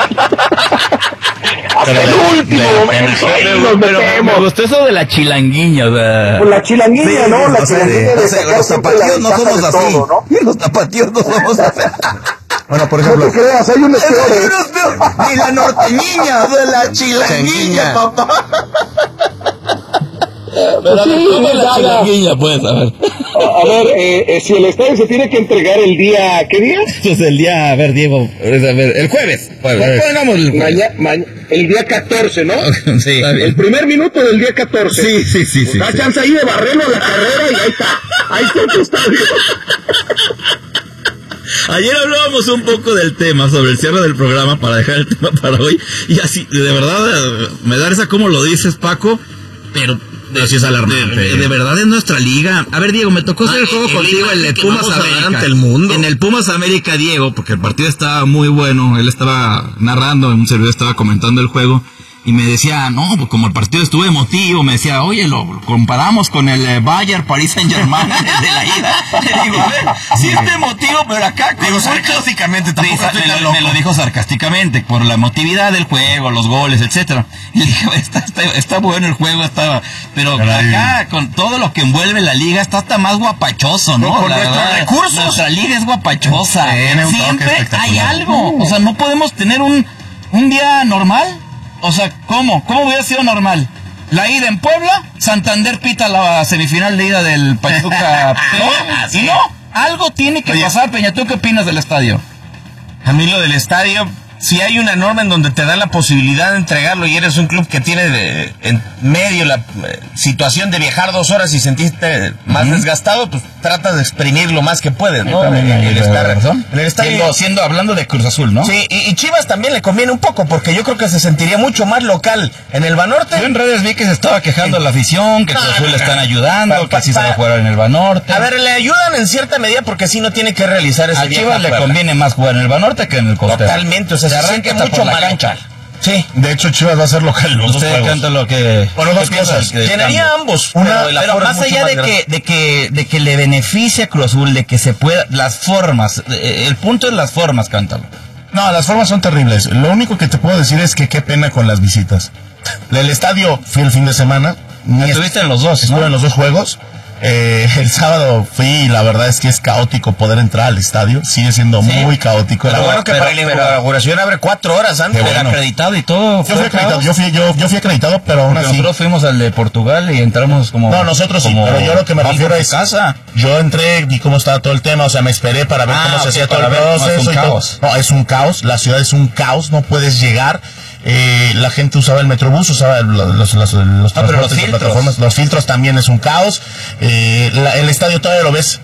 Hasta el último momento nos metemos. Me gustó eso de la chilanguilla, o sea... Pues la chilanguilla, sí, ¿no? La chilanguilla de, o sea, los tapatíos no somos así. Todo, ¿no? Los tapatíos no somos así. Bueno, por ejemplo... No te creas, hay unos peores. Ni la norteñilla, de la chilanguilla, papá. Pero sí, ¿cómo la chilanguilla, pues? A ver. A, a ver, eh, eh, si el estadio se tiene que entregar el día... ¿Qué día? Pues el día, a ver, Diego, a ver, el jueves. jueves. Pongamos el jueves. Maña, maña, el día catorce, ¿no? Sí. El primer minuto del día catorce. Sí, sí, sí. sí da sí. chance ahí de barrerlo a la carrera y ahí está. Ahí está tu estadio. Ayer hablábamos un poco del tema, sobre el cierre del programa, para dejar el tema para hoy, y así, de verdad, me da esa como lo dices, Paco, pero... Pero sí es alarmante. De, de, de verdad es nuestra liga. A ver, Diego, me tocó hacer ah, el juego el contigo en el Pumas América. El mundo. En el Pumas América, Diego, porque el partido estaba muy bueno, él estaba narrando, un servidor estaba comentando el juego, y me decía, no, pues como el partido estuvo emotivo, me decía, oye, lo comparamos con el eh, Bayern Paris Saint Germain de la ida. Le digo, a ver, sí está emotivo, pero acá... Digo, sarcásticamente, tampoco sí, me, lo, me lo dijo sarcásticamente, por la emotividad del juego, los goles, etcétera. Y le dije, está, está, está bueno el juego, está, pero Caray. acá, con todo lo que envuelve la liga, está hasta más guapachoso, ¿no? no con la verdad, recursos. Nuestra liga es guapachosa. Sí, siempre hay algo. O sea, no podemos tener un, un día normal. O sea, ¿cómo? ¿Cómo hubiera sido normal? La ida en Puebla, Santander pita la semifinal de ida del Pachuca. ¿No? Y no, algo tiene que Oye, pasar, Peña. ¿Tú qué opinas del estadio? A mí lo del estadio, si hay una norma en donde te da la posibilidad de entregarlo y eres un club que tiene de, en medio la eh, situación de viajar dos horas y sentirte más uh-huh. desgastado, pues tratas de exprimir lo más que puedes, ¿no? Sí, el, el estar, razón. El estadio, siendo, siendo hablando de Cruz Azul, ¿no? Sí, y, y Chivas también le conviene un poco, porque yo creo que se sentiría mucho más local en el Banorte. Yo en redes vi que se estaba quejando sí. la afición, que no, Cruz Azul no, le están ayudando, pa, pa, que así pa, se va a jugar en el Banorte. A ver, le ayudan en cierta medida porque así no tiene que realizar ese a viaje. A Chivas le conviene más jugar en el Banorte que en el Costero. Totalmente, o sea, se, se arranca mucho más cancha. Sí, de hecho Chivas va a ser local los dos juegos. Canta lo que bueno, dos cosas. Llenaría ambos. Una, pero, pero más allá de que, de que de que le beneficie a Cruz Azul, de que se pueda las formas, el punto es las formas, cántalo. No, las formas son terribles. Lo único que te puedo decir es que qué pena con las visitas. Del estadio fui el fin de semana. Estuviste en los dos, estuve ¿no? en los dos juegos. Eh, el sábado fui y la verdad es que es caótico poder entrar al estadio, sigue siendo sí. muy caótico. Pero bueno que pero, para la inauguración abre cuatro horas antes. Bueno. Acreditado y todo. Yo fui acreditado, yo fui, yo, yo fui acreditado, pero aún así. Nosotros fuimos al de Portugal y entramos como... No, nosotros como sí, pero yo lo que me refiero es... casa. Yo entré y cómo estaba todo el tema, o sea, me esperé para ver ah, cómo se hacía todo el proceso. No, es un caos. No, es un caos, la ciudad es un caos, no puedes llegar... Eh, la gente usaba el Metrobús, usaba los, los, los, los ah, transportes de plataformas, los filtros también es un caos. Eh, la, el estadio todavía lo ves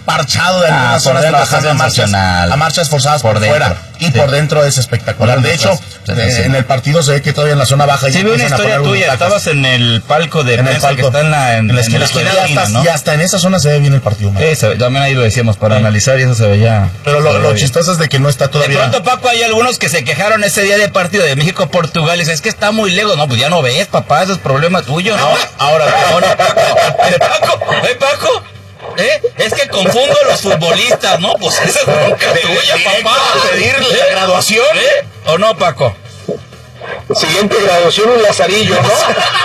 parchado de algunas Ah, por zonas, dentro trabajando está a marchas, sensacional. a marchas forzadas por, Por dentro. fuera. Y Sí. por dentro es espectacular. Por De dentro hecho, está eh, sensacional. en el partido se ve que todavía en la zona baja. Sí, ya vi una empiezan a historia poner tuya, butacas. estabas en el palco de en el prensa palco, que está en la, en, en la en esquina, la esquina y hasta, latina, ¿no? y hasta en esa zona se ve bien el partido, man. Sí, se- también ahí lo decíamos para analizar y eso se veía. Pero lo, se lo veía. chistoso es de que no está De todavía. pronto, Paco, hay algunos que se quejaron ese día del partido de México-Portugal y dicen, es que está muy lejos. No, pues ya no ves, papá, eso es problema tuyo, ¿no? Ahora, ahora, ¿eh, Paco? ¿Eh, Paco? ¿Eh? Es que confundo a los futbolistas, ¿no? Pues esa es bronca tuya, papá. pedir la graduación. ¿Eh? ¿O no, Paco? Siguiente graduación, un lazarillo, ¿no?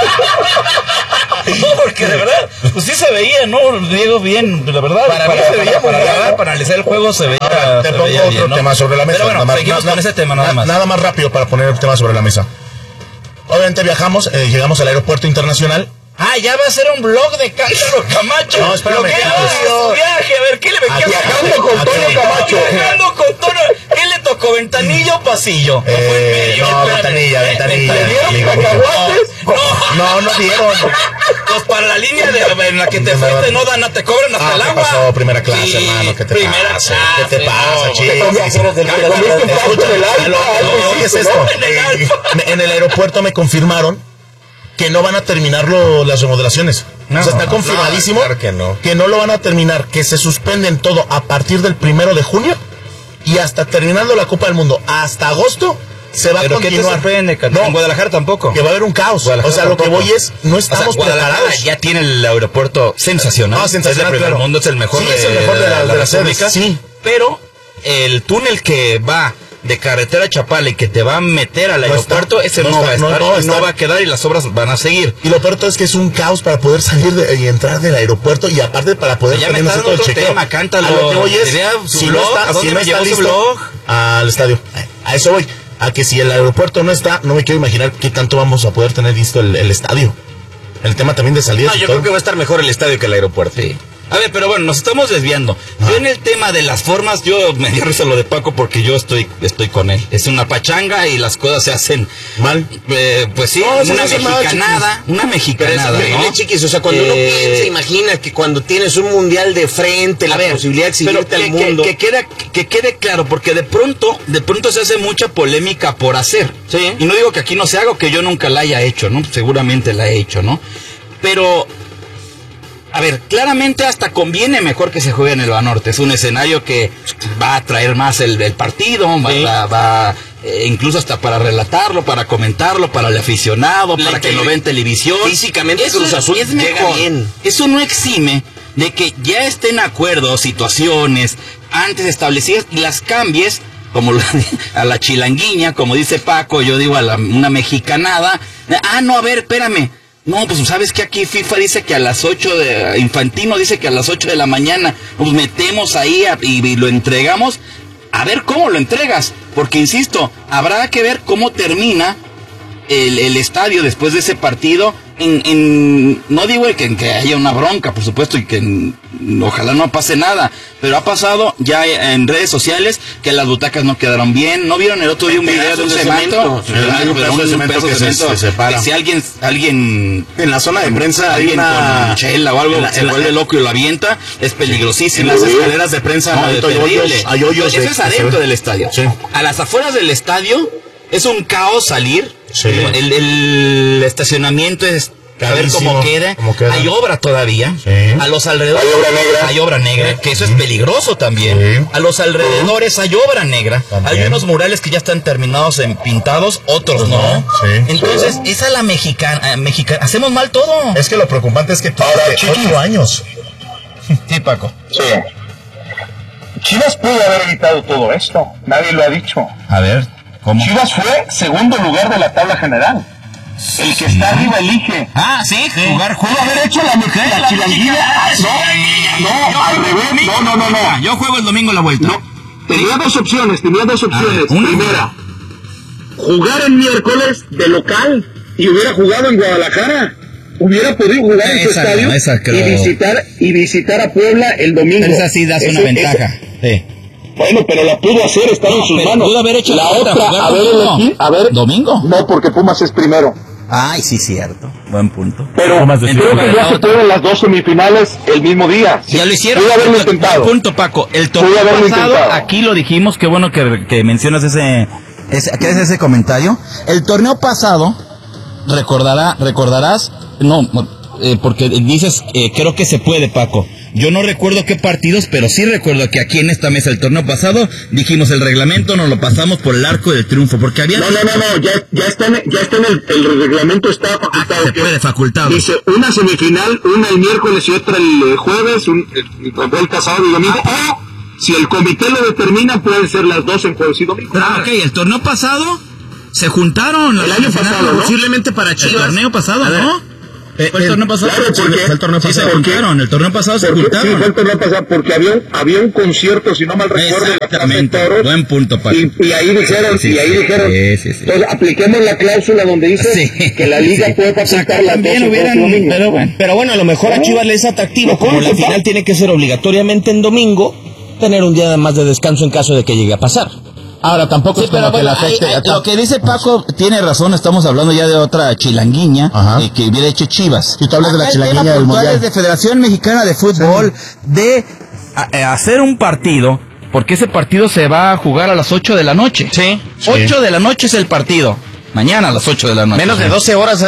No, porque de verdad, pues sí se veía, ¿no, Diego? Bien, la verdad. Para mí se veía para, muy para, bien. para analizar el juego se veía. Ahora, te se pongo veía otro bien, ¿no? tema sobre la mesa. Pero bueno, nada más, seguimos nada- con ese tema nada na- más. Nada más rápido para poner el tema sobre la mesa. Obviamente viajamos, eh, llegamos al aeropuerto internacional. Ah, ya va a ser un blog de Cántaro Camacho. No, espérame, Lo que Carlos. haga su viaje, a ver, ¿qué le Aquí, viajando aquí, con aquí, Toño aquí. Camacho? Viajando con Toño. ¿Qué le tocó? ¿Ventanilla o pasillo? Eh, no, ventanilla, ventanilla. Amigo, amigo. No, no dieron. Pues para la línea de, en la que te fuiste, no, Dana, te cobran hasta Ah, el ¿qué agua. pasó? Primera clase, Sí, hermano, ¿qué te primera pasa? clase, ¿Qué te pasa, no, chico? te Sí, sí. comiste Escucha, en el alfa, lo- lo- lo- oyes esto. Eh, En el aeropuerto me confirmaron que no van a terminar lo- las remodelaciones. No, o sea, está no, confirmadísimo no, claro que no. que no lo van a terminar, que se suspenden todo a partir del primero de junio y hasta terminando la Copa del Mundo. Hasta agosto se va a ¿Pero qué te continuar. sorprende? No, En Guadalajara tampoco. que va a haber un caos. Guadalajara O sea, lo que tampoco. voy es, no O sea, estamos Guadalajara preparados. ya tiene el aeropuerto sensacional. Ah, sensacional, Es el primer claro. mundo, es el mejor, Sí, de, es el mejor de la- de las República. sedes, sí. Pero el túnel que va de carretera a Chapala y que te va a meter al No aeropuerto, está, ese no no, va a está, no, estar, no y está. no va a quedar y las obras van a seguir. Y lo peor de todo es que es un caos para poder salir de- y entrar del aeropuerto y aparte para poder Ya me también está hacer todo dando el otro chequeo. tema, cántalo. A lo que voy es, Idea, su si no blog, está, ¿a dónde si no me está llevó su listo, blog? al estadio. A eso voy. A que si el aeropuerto no está, no me quiero imaginar qué tanto vamos a poder tener listo el, el estadio. El tema también de salidas. No, y yo todo. creo que va a estar mejor el estadio que el aeropuerto. Sí. A ver, pero bueno, nos estamos desviando. Yo en el tema de las formas, yo me dio risa lo de Paco porque yo estoy estoy con él. Es una pachanga y las cosas se hacen mal. Eh, pues sí, No, se una hace mal, mexicanada, una mexicanada, Pero es- ¿no? chiquis, o sea, cuando uno Eh, piensa, imagina que cuando tienes un mundial de frente, la a ver, posibilidad de pero exhibirte que, al mundo. Que, que quede, que quede claro, porque de pronto, de pronto se hace mucha polémica por hacer. Sí. Y no digo que aquí no se haga o que yo nunca la haya hecho, ¿no? Seguramente la he hecho, ¿no? Pero, a ver, claramente hasta conviene mejor que se juegue en el Banorte. Es un escenario que va a atraer más el, el partido, va, Sí. va, va, eh, incluso hasta para relatarlo, para comentarlo, para el aficionado, La para que tele- lo vea en televisión. Físicamente Eso Cruz es- Azul es llega mejor. bien. Eso no exime de que ya estén acuerdos, situaciones antes establecidas y las cambies como la- a la chilanguiña, como dice Paco, yo digo a la, una mexicanada. Ah, no, a ver, espérame. No, pues sabes que aquí FIFA dice que a las ocho de... Infantino dice que a las ocho de la mañana nos metemos ahí a- y, y lo entregamos. A ver cómo lo entregas. Porque, insisto, habrá que ver cómo termina el, el estadio después de ese partido. En, en no digo que, que haya una bronca, por supuesto, y que en- ojalá no pase nada, pero ha pasado ya en redes sociales que las butacas no quedaron bien. ¿No vieron el otro día un video de un Pedazos de cemento? cemento. Sí, hay un Pero pedazo de cemento pedazo que de se- cemento, se separa. que si alguien, alguien En la zona de prensa hay alguien una... con chela o algo en la- se en la- vuelve loco y lo avienta, es peligrosísimo. En las escaleras de prensa No, hay es hoyos, terrible. hay hoyos Eso de- es que se adentro ven. del estadio. Sí. A las afueras del estadio es un caos salir. Sí. El, el estacionamiento es a ver cómo Carísimo, queda. cómo queda. Hay obra todavía. Sí. A los alrededores Hay obra negra. hay obra negra, que eso es peligroso también. Sí. A los alrededores hay obra negra. También. Hay unos murales que ya están terminados en pintados, otros no. Sí. Entonces, esa es la mexicana, mexicana. Hacemos mal todo. Es que lo preocupante es que tú Ahora, de Chiqui. ocho años. Sí, Paco. Sí. Chivas pudo haber evitado todo esto. Nadie lo ha dicho. A ver, ¿cómo? Chivas fue segundo lugar de la tabla general. El que está arriba elige. Ah, sí, jugar Pudo haber hecho la mujer, la chilanguilla. No, no, al revés. No, no, no, no. Yo juego el domingo la vuelta. No. Tenía dos opciones, tenía dos opciones. Ah, una. Primera, jugar el miércoles de local y hubiera jugado en Guadalajara. Hubiera podido jugar en su Esa no, estadio esa creo. y visitar y visitar a Puebla el domingo. Esa sí das una Ese- ventaja. ese- Sí. Bueno, pero la pudo hacer, estaba No, en sus pero manos. pudo haber hecho la la otra, otra, jugar a ver, domingo. elegí- a ver, ¿Domingo? No, porque Pumas es primero. Ay, sí, cierto. Buen punto. Pero creo que ya se pueden las dos semifinales el mismo día. Ya lo hicieron. Pude haberlo intentado. Punto, Paco. El torneo pasado, intentado. Aquí lo dijimos, qué bueno que, que mencionas ese, ese, ¿qué es ese comentario? El torneo pasado, recordará, recordarás, no, eh, porque dices, eh, creo que se puede, Paco. Yo no recuerdo qué partidos, pero sí recuerdo que aquí en esta mesa el torneo pasado dijimos el reglamento, nos lo pasamos por el arco del triunfo, porque había... No, no, no, no, ya, ya está en, ya está en el, el reglamento, está facultado. Ah, se puede, facultado. Dice una semifinal, una el miércoles y otra el jueves, un, el, vuelta sábado y domingo, o si el comité lo determina, pueden ser las dos en jueves y domingo. Ah, ok, el torneo pasado se juntaron el año pasado, ¿no? Posiblemente para Chivas. El torneo pasado, ¿no? Eh, ¿Fue el torneo pasado? Claro, porque, fue el torneo pasado. Sí, se juntaron, el torneo pasado se juntaron. Sí, fue el torneo pasado, porque había un, había un concierto, si no mal recuerdo, exactamente, en la Toros, buen punto, Paco. Y, y ahí dijeron, sí, sí, y ahí sí, dijeron, sí, sí, sí. Entonces apliquemos la cláusula donde dice sí, que la liga sí, puede facultar las dos hubieran, pero, bueno. pero bueno, a lo mejor a Chivas les es atractivo, como la final tiene que ser obligatoriamente en domingo, tener un día más de descanso en caso de que llegue a pasar. Ahora tampoco sí, es como pero, que bueno, la afecte. hay, hay, lo que dice Paco tiene razón, estamos hablando ya de otra chilanguiña eh, que hubiera hecho Chivas. Si tú hablas de la chilanguiña del mundial. De Federación Mexicana de Fútbol, sí. de a, a hacer un partido, porque ese partido se va a jugar a las ocho de la noche. Sí. ocho sí. de la noche es el partido. Mañana a las ocho de la noche. Menos de doce horas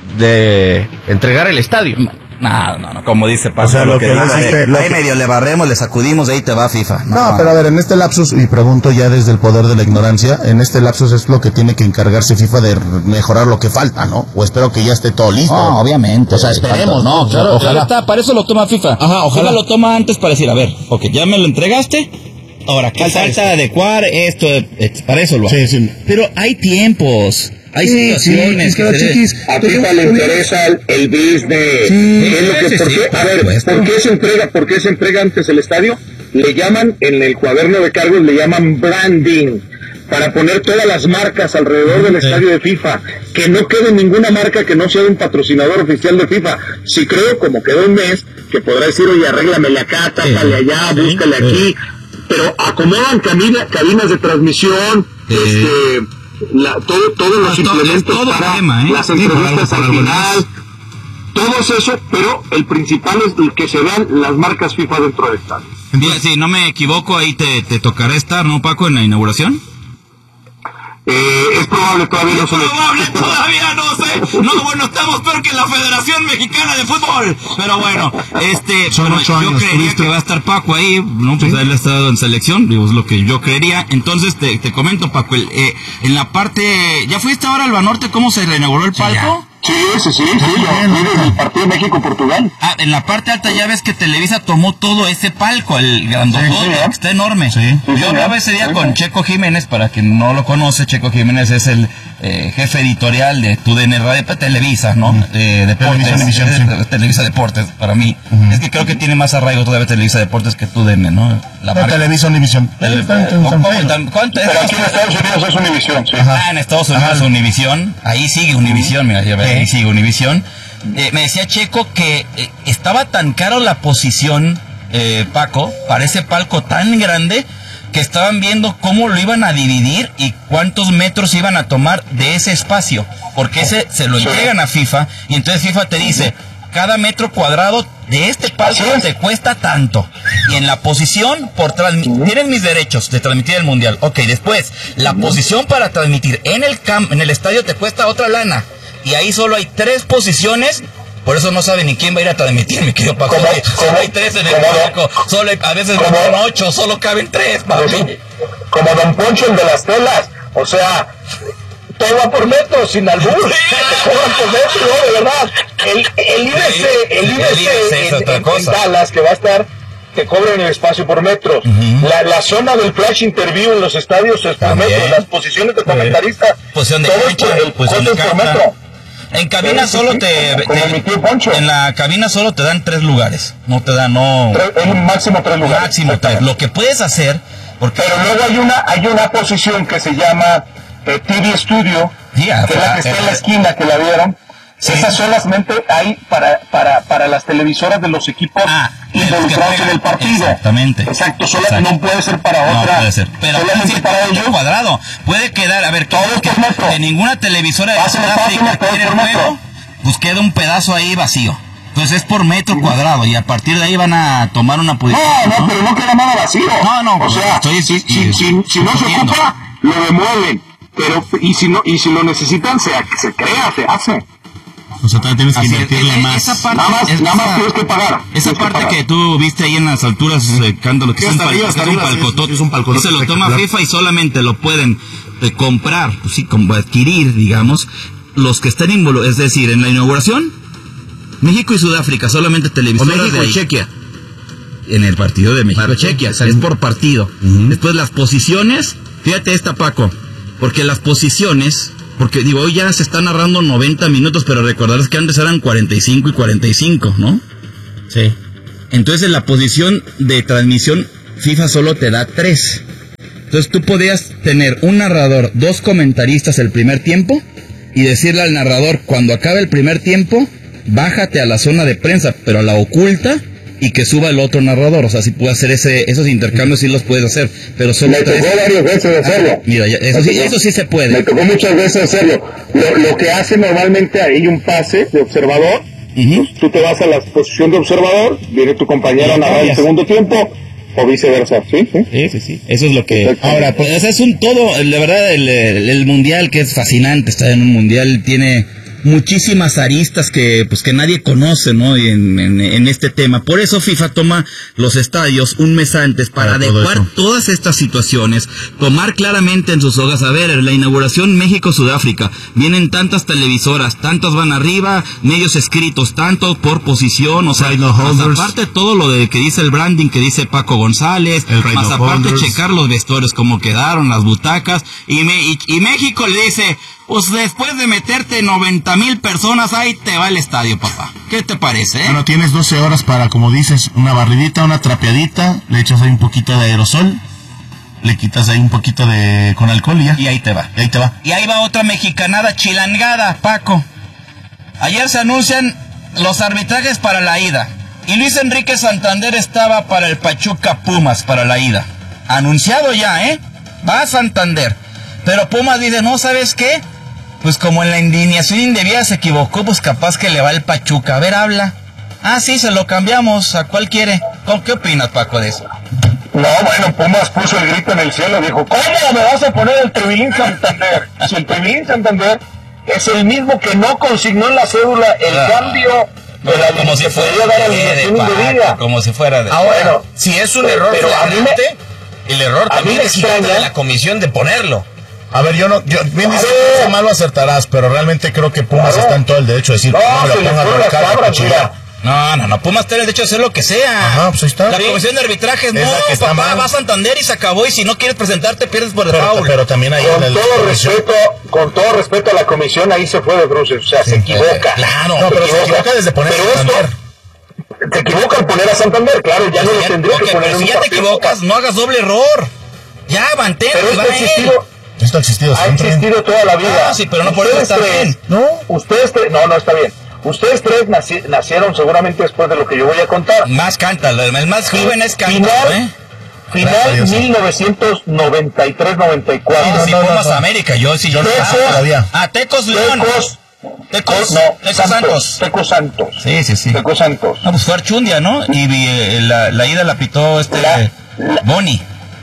de entregar el estadio. No, no, no, como dice Paco, o sea, lo, lo que, que dice, dice, ahí, lo ahí que... medio le barremos, le sacudimos, de ahí te va FIFA. No, no, pero a ver, en este lapsus, y pregunto ya desde el poder de la ignorancia, en este lapsus es lo que tiene que encargarse FIFA de mejorar lo que falta, ¿no? O espero que ya esté todo listo. No, obviamente. O sea, esperemos, ¿no? Claro, ojalá. Está, para eso lo toma FIFA. Ajá, ojalá. FIFA lo toma antes para decir, a ver, ok, ya me lo entregaste, ahora, ¿qué falta, falta adecuar esto? Para eso lo hago. Sí, sí. Pero hay tiempos. Hay sí, situaciones sí, que se chiquis, a FIFA le interesa el, el business. Sí, es lo que, sí, ¿por qué? Sí, a ver, ¿por qué se entrega? ¿Por qué se entrega antes el estadio? Le llaman, en el cuaderno de cargos le llaman branding, para poner todas las marcas alrededor del sí. estadio de FIFA, que no quede ninguna marca que no sea de un patrocinador oficial de FIFA. Si creo, como quedó un mes, que podrá decir, oye, arréglamele acá, tápale sí. allá, sí. búscale sí. aquí, pero acomodan cabina, cabinas de transmisión, sí. este... La, todo, todos los no, implementos todo para tema, ¿eh? las entrevistas sí, al final, todo es eso, pero el principal es el que se vean las marcas FIFA dentro del estadio. Entonces, si no me equivoco, ahí te, te tocará estar, ¿no, Paco, en la inauguración? Eh, es probable, todavía no sé. Probable, todavía no sé. No, bueno, estamos peor que la Federación Mexicana de Fútbol. Pero bueno, este, Son bueno, ocho yo años, creería ¿tuviste? que va a estar Paco ahí, ¿no? Pues ¿sí? Él ha estado en selección, digo, es lo que yo creería. Entonces, te, te comento, Paco, el, eh, en la parte, ¿ya fuiste ahora al Banorte? ¿Cómo se reinauguró el palco? Sí, sí, sí, sí, sí yo el partido México-Portugal. Ah, en la parte alta ya ves que Televisa tomó todo ese palco, el grandotote, sí, sí, ¿eh? Está enorme. Sí, sí, yo hablaba ese día sí, con sí. Checo Jiménez, para quien no lo conoce, Checo Jiménez es el eh, jefe editorial de Tu D N Radio, Televisa, ¿no? Uh-huh. eh, Deportes, Televisa, División, sí. Televisa Deportes, para mí. Uh-huh. Es que creo que tiene más arraigo todavía Televisa Deportes que Tu D N, ¿no? La marca... Televisa Univisión. Tele... ¿Cuánto es? Pero aquí en Estados Unidos es Univisión, sí. Ah, en Estados Unidos es Univisión. Ahí sigue Univisión, mira, ya ves, ahí sigue Univisión. Eh, me decía Checo que eh, estaba tan caro la posición, eh, Paco, para ese palco tan grande, que estaban viendo cómo lo iban a dividir y cuántos metros iban a tomar de ese espacio, porque ese se lo entregan a FIFA, y entonces FIFA te dice, cada metro cuadrado de este palco te cuesta tanto, y en la posición, por transmitir, tienen mis derechos de transmitir el mundial, ok, después, la posición para transmitir en el camp, en el estadio te cuesta otra lana, y ahí solo hay tres posiciones, por eso no sabe ni quién va a ir a transmitir, mi querido Paco. Solo, solo hay tres en el palco, solo hay, a veces van ocho, solo caben tres, papi. Como Don Poncho, el de las telas, o sea, todo va por metro, sin albur, te cobran por metro, no, de verdad. El, el I B C, el I B C en, en, en Dallas, que va a estar, te cobran el espacio por metro. Uh-huh. La, la zona del flash interview en los estadios es por metro, las posiciones de comentarista, posición de cancha, posición de por metro. En cabina solo te, te en la cabina solo te dan tres lugares, no te dan no tres, un máximo tres lugares. Máximo tres. Lo que puedes hacer, porque pero luego hay una hay una posición que se llama eh, T V Studio, sí, que es la que está en la esquina, que la vieron. Sí. Esas solamente hay para, para, para las televisoras de los equipos ah, involucrados en el partido. Exactamente. Exacto, solo Exacto. no puede ser para otra. No puede ser. Pero solamente para ellos. Cuadrado. Puede quedar, a ver, todo que, que, que ninguna televisora de Sudáfrica quiere el juego, pues queda un pedazo ahí vacío. Entonces es por metro cuadrado y a partir de ahí van a tomar una posición. No, no, ¿no? pero no queda nada vacío. No, no, o sea, estoy, si, si, si, si no se ocupa, lo demueven. Pero, y si no, y si lo necesitan, se, se crea, se hace. O sea, todavía tienes que invertirle es, más. Esa parte, nada más, es, nada más tienes que pagar. Esa parte que, que tú viste ahí en las alturas, eh, Cándalo, que sí, es, un pal, es un palcotote. Es un palcotote. Se lo toma FIFA y solamente lo pueden eh, comprar, pues sí, como adquirir, digamos, los que estén involucrados. Es decir, en la inauguración, México y Sudáfrica, solamente televisoras. O México y Chequia. En el partido de México-Chequia, es por partido. Uh-huh. Después las posiciones, fíjate esta, Paco, porque las posiciones... Porque, digo, hoy ya se están narrando noventa minutos, pero recordarás que antes eran cuarenta y cinco y cuarenta y cinco, ¿no? Sí. Entonces, en la posición de transmisión, FIFA solo te da tres. Entonces, tú podías tener un narrador, dos comentaristas el primer tiempo, y decirle al narrador, cuando acabe el primer tiempo, bájate a la zona de prensa, pero a la oculta, y que suba el otro narrador. O sea, si puedes hacer ese, esos intercambios, sí los puedes hacer, pero solo me tres... tocó varias veces hacerlo. Ah, mira, ya, eso, sí, eso sí se puede. Me tocó muchas veces hacerlo. Lo, lo que hace normalmente, hay un pase de observador. Uh-huh. Pues, tú te vas a la posición de observador, viene tu compañero a narrar el segundo tiempo, o viceversa. ¿Sí? ¿Sí? Sí, sí, sí. Eso es lo que... Ahora, pues, o sea, es un todo, la verdad, el, el, el mundial, que es fascinante, estar en un mundial, tiene muchísimas aristas que pues que nadie conoce, ¿no? En, en, en este tema. Por eso FIFA toma los estadios un mes antes para, para adecuar todo todas estas situaciones, tomar claramente en sus hojas, a ver, en la inauguración México-Sudáfrica, vienen tantas televisoras, tantos van arriba, medios escritos, tantos por posición, o sea, right, más aparte todo lo de que dice el branding, que dice Paco González, el más aparte holders. Checar los vestuarios, cómo quedaron, las butacas, y, me, y, y México le dice... Pues después de meterte noventa mil personas, ahí te va el estadio, papá. ¿Qué te parece, eh? Bueno, tienes doce horas para, como dices, una barridita, una trapeadita, le echas ahí un poquito de aerosol, le quitas ahí un poquito de con alcohol y ya. Y ahí te va. Y ahí te va. Y ahí va otra mexicanada chilangada, Paco. Ayer se anuncian los arbitrajes para la ida. Y Luis Enrique Santander estaba para el Pachuca Pumas, para la ida. Anunciado ya, ¿eh? Va a Santander. Pero Pumas dice, no, ¿sabes qué? Pues como en la indignación indebida se equivocó, pues capaz que le va el Pachuca. A ver, habla. Ah, sí, se lo cambiamos. ¿A cuál quiere? ¿Qué opinas, Paco, de eso? No, bueno, Pumas puso el grito en el cielo. Dijo, ¿cómo me vas a poner el Trevilín Santander? Si el Trevilín Santander es el mismo que no consignó en la cédula el ah, cambio de la como si fuera dar alineación indebida. Como si fuera de... Ahora, bueno, si es un pero, error pero a mí me, el error también es extraña de la comisión de ponerlo. A ver, yo no, yo, bien dices que mal lo acertarás, pero realmente creo que Pumas claro. está en todo el derecho de decir, no, no, se le fue la cabra, mira. No, no, no, Pumas tiene el derecho de hacer lo que sea. Ajá, pues ahí está. La sí. comisión de arbitrajes, no, está papá, mal. va a Santander y se acabó, y si no quieres presentarte, pierdes por pero, default. Pero también ahí con en el todo respeto, con todo respeto a la comisión, ahí se fue de bruces, o sea, sí, se equivoca. Claro, no, pero se equivoca, se equivoca desde poner pero a Santander. Esto, se equivoca al poner a Santander, claro, ya pues no lo tendría okay, que poner en un si ya te equivocas, no hagas doble error. Ya, mantén, pero esto ha existido, esto ha existido siempre. Ha existido toda la vida. Ah, sí, pero no por eso está bien. No, ustedes tres, no, no está bien. Ustedes tres naci, nacieron seguramente después de lo que yo voy a contar. Más Cántalo, el más joven es Cántalo, final, ¿eh? Final mil novecientos noventa y tres noventa y cuatro. No, no, si no, Pumas no, no. América, yo sí, yo Tecos, ah, todavía. Ah, Tecos León. Tecos, Tecos, no, Tecos Santos, Santos. Tecos Santos. Sí, sí, sí. Tecos Santos. No, pues fue Archundia, ¿no? Y eh, la, la ida la pitó este la, la, Boni.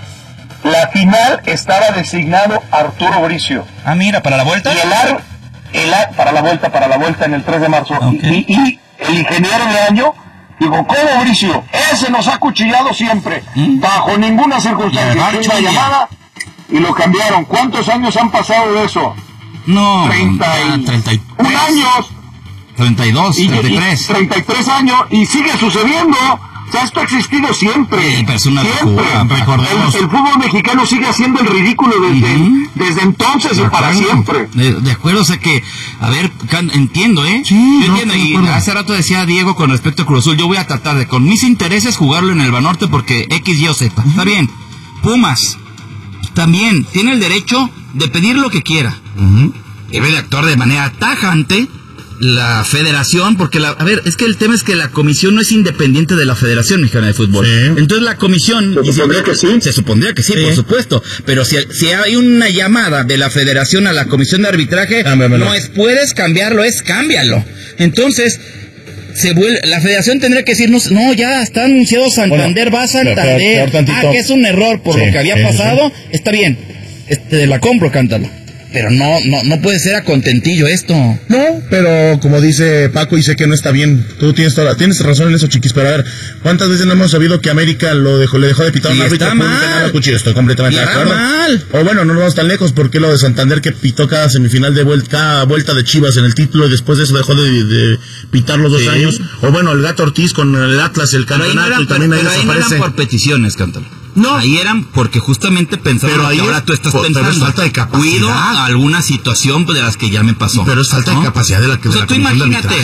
La final estaba designado Arturo Bricio. Ah, mira, ¿para la vuelta? Y el ar, el ar, para la vuelta, para la vuelta en el tres de marzo. Okay. Y, y el ingeniero de año dijo, ¿cómo, Bricio? Ese nos ha cuchillado siempre. ¿Mm? Bajo ninguna circunstancia. Una llamada y lo cambiaron. ¿Cuántos años han pasado de eso? No, treinta y treinta y tres. Un años. treinta y dos, treinta y tres. treinta y tres años y sigue sucediendo. O sea, esto ha existido siempre. Sí, personas siempre. Recordemos. El, el fútbol mexicano sigue haciendo el ridículo desde, uh-huh. desde entonces y para siempre. De, de acuerdo, o sea que, a ver, entiendo, ¿eh? Sí, yo no, entiendo, y bueno. Hace rato decía Diego con respecto a Cruz Azul, yo voy a tratar de, con mis intereses, jugarlo en el Banorte porque X, Y o Z. Uh-huh. Está bien. Pumas también tiene el derecho de pedir lo que quiera. Uh-huh. Debe de actuar de manera tajante la federación, porque la, a ver, es que el tema es que la comisión no es independiente de la Federación Mexicana de Fútbol. Sí. Entonces la comisión... Se supondría que sí. Se supondría que sí, sí, por supuesto. Pero si, si hay una llamada de la federación a la comisión de arbitraje, ah, no es puedes cambiarlo, es cámbialo. Entonces... se vuelve, la federación tendría que decirnos, no, ya está anunciado Santander, bueno, va a Santander, ah, que es un error por sí, lo que había sí, pasado, sí. Está bien, este, la compro, cántalo. Pero no, no, no puede ser a contentillo esto. No, pero como dice Paco, y sé que no está bien. Tú tienes toda, tienes razón en eso, Chiquis. Pero a ver, ¿cuántas veces no hemos sabido que América lo dejó, le dejó de pitar a un árbitro? Está mal. Cuchillo? Estoy completamente de acuerdo. Mal. O bueno, no nos vamos tan lejos, porque lo de Santander que pitó cada semifinal de vuelta, cada vuelta de Chivas en el título, y después de eso dejó de, de pitar los dos sí. años. O bueno, el Gato Ortiz con el Atlas, el campeonato, no y también ahí desaparece. Ahí no eran por peticiones, cántalo. No. Ahí eran porque justamente pensaban pero ahí que ahora tú estás por, pensando. Pero es falta de capacidad. Cuido a alguna situación de las que ya me pasó. Pero es falta ¿no? de capacidad de la que o sea, tú imagínate,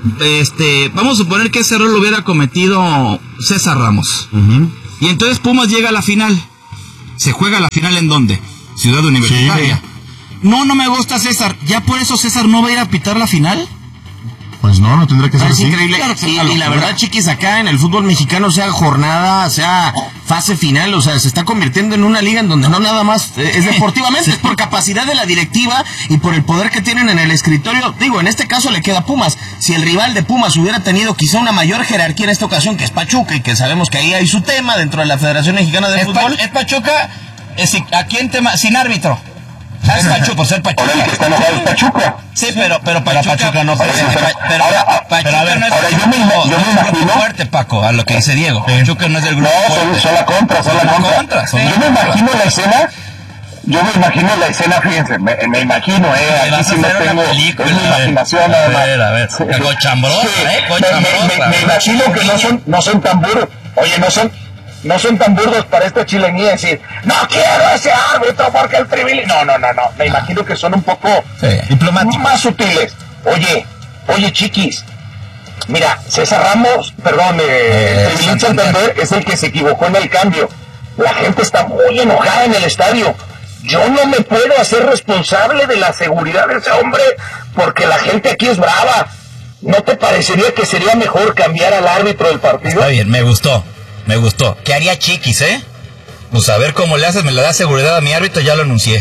este, vamos a suponer que ese error lo hubiera cometido César Ramos. Uh-huh. Y entonces Pumas llega a la final. ¿Se juega la final en dónde? Ciudad Universitaria. Sí. No, no me gusta César. ¿Ya por eso César no va a ir a pitar la final? Pues no, no tendrá que ser es así. Increíble. Claro, y, y la verdad, Chiquis, acá en el fútbol mexicano, sea jornada, sea fase final, o sea, se está convirtiendo en una liga en donde no nada más es deportivamente, es por capacidad de la directiva y por el poder que tienen en el escritorio. Digo, en este caso le queda a Pumas. Si el rival de Pumas hubiera tenido quizá una mayor jerarquía en esta ocasión, que es Pachuca, y que sabemos que ahí hay su tema dentro de la Federación Mexicana de es Fútbol. Pa- es Pachuca, es, aquí en tema, sin árbitro. Ah, es Pachuca, por ser Pachuca. Ahora el que está enojado es Pachuca. Sí, pero, pero Pachuca, Pachuca no parece. Pero, pero, pero, ahora, Pachuca pero a ver, no es ahora el yo me, grupo, yo no me es el grupo imagino, fuerte, Paco, a lo que dice Diego. Sí. Pachuca no es el grupo no, fuerte. No, son la contra, son la contra. contra son yo la me contra. imagino la escena, yo me imagino la escena, fíjense, me, me imagino, eh, aquí sí me tengo, película, es mi imaginación a nada más. A ver, a ver, sí. Cochambrosa, sí. eh, cochambrosa. Me, me, me, me imagino que no son, no son tan burdos, oye, no son... No son tan burdos para esta chilenía decir, no quiero ese árbitro porque el privilegio... No, no, no, no. Me imagino que son un poco sí, diplomáticos, más sutiles. Oye, oye, Chiquis, mira, César Ramos, perdón, eh, el privilegio Santander es el que se equivocó en el cambio. La gente está muy enojada en el estadio. Yo no me puedo hacer responsable de la seguridad de ese hombre porque la gente aquí es brava. ¿No te parecería que sería mejor cambiar al árbitro del partido? Está bien, me gustó. Me gustó. ¿Qué haría Chiquis, eh? Pues a ver cómo le haces, me le da seguridad a mi árbitro, ya lo anuncié.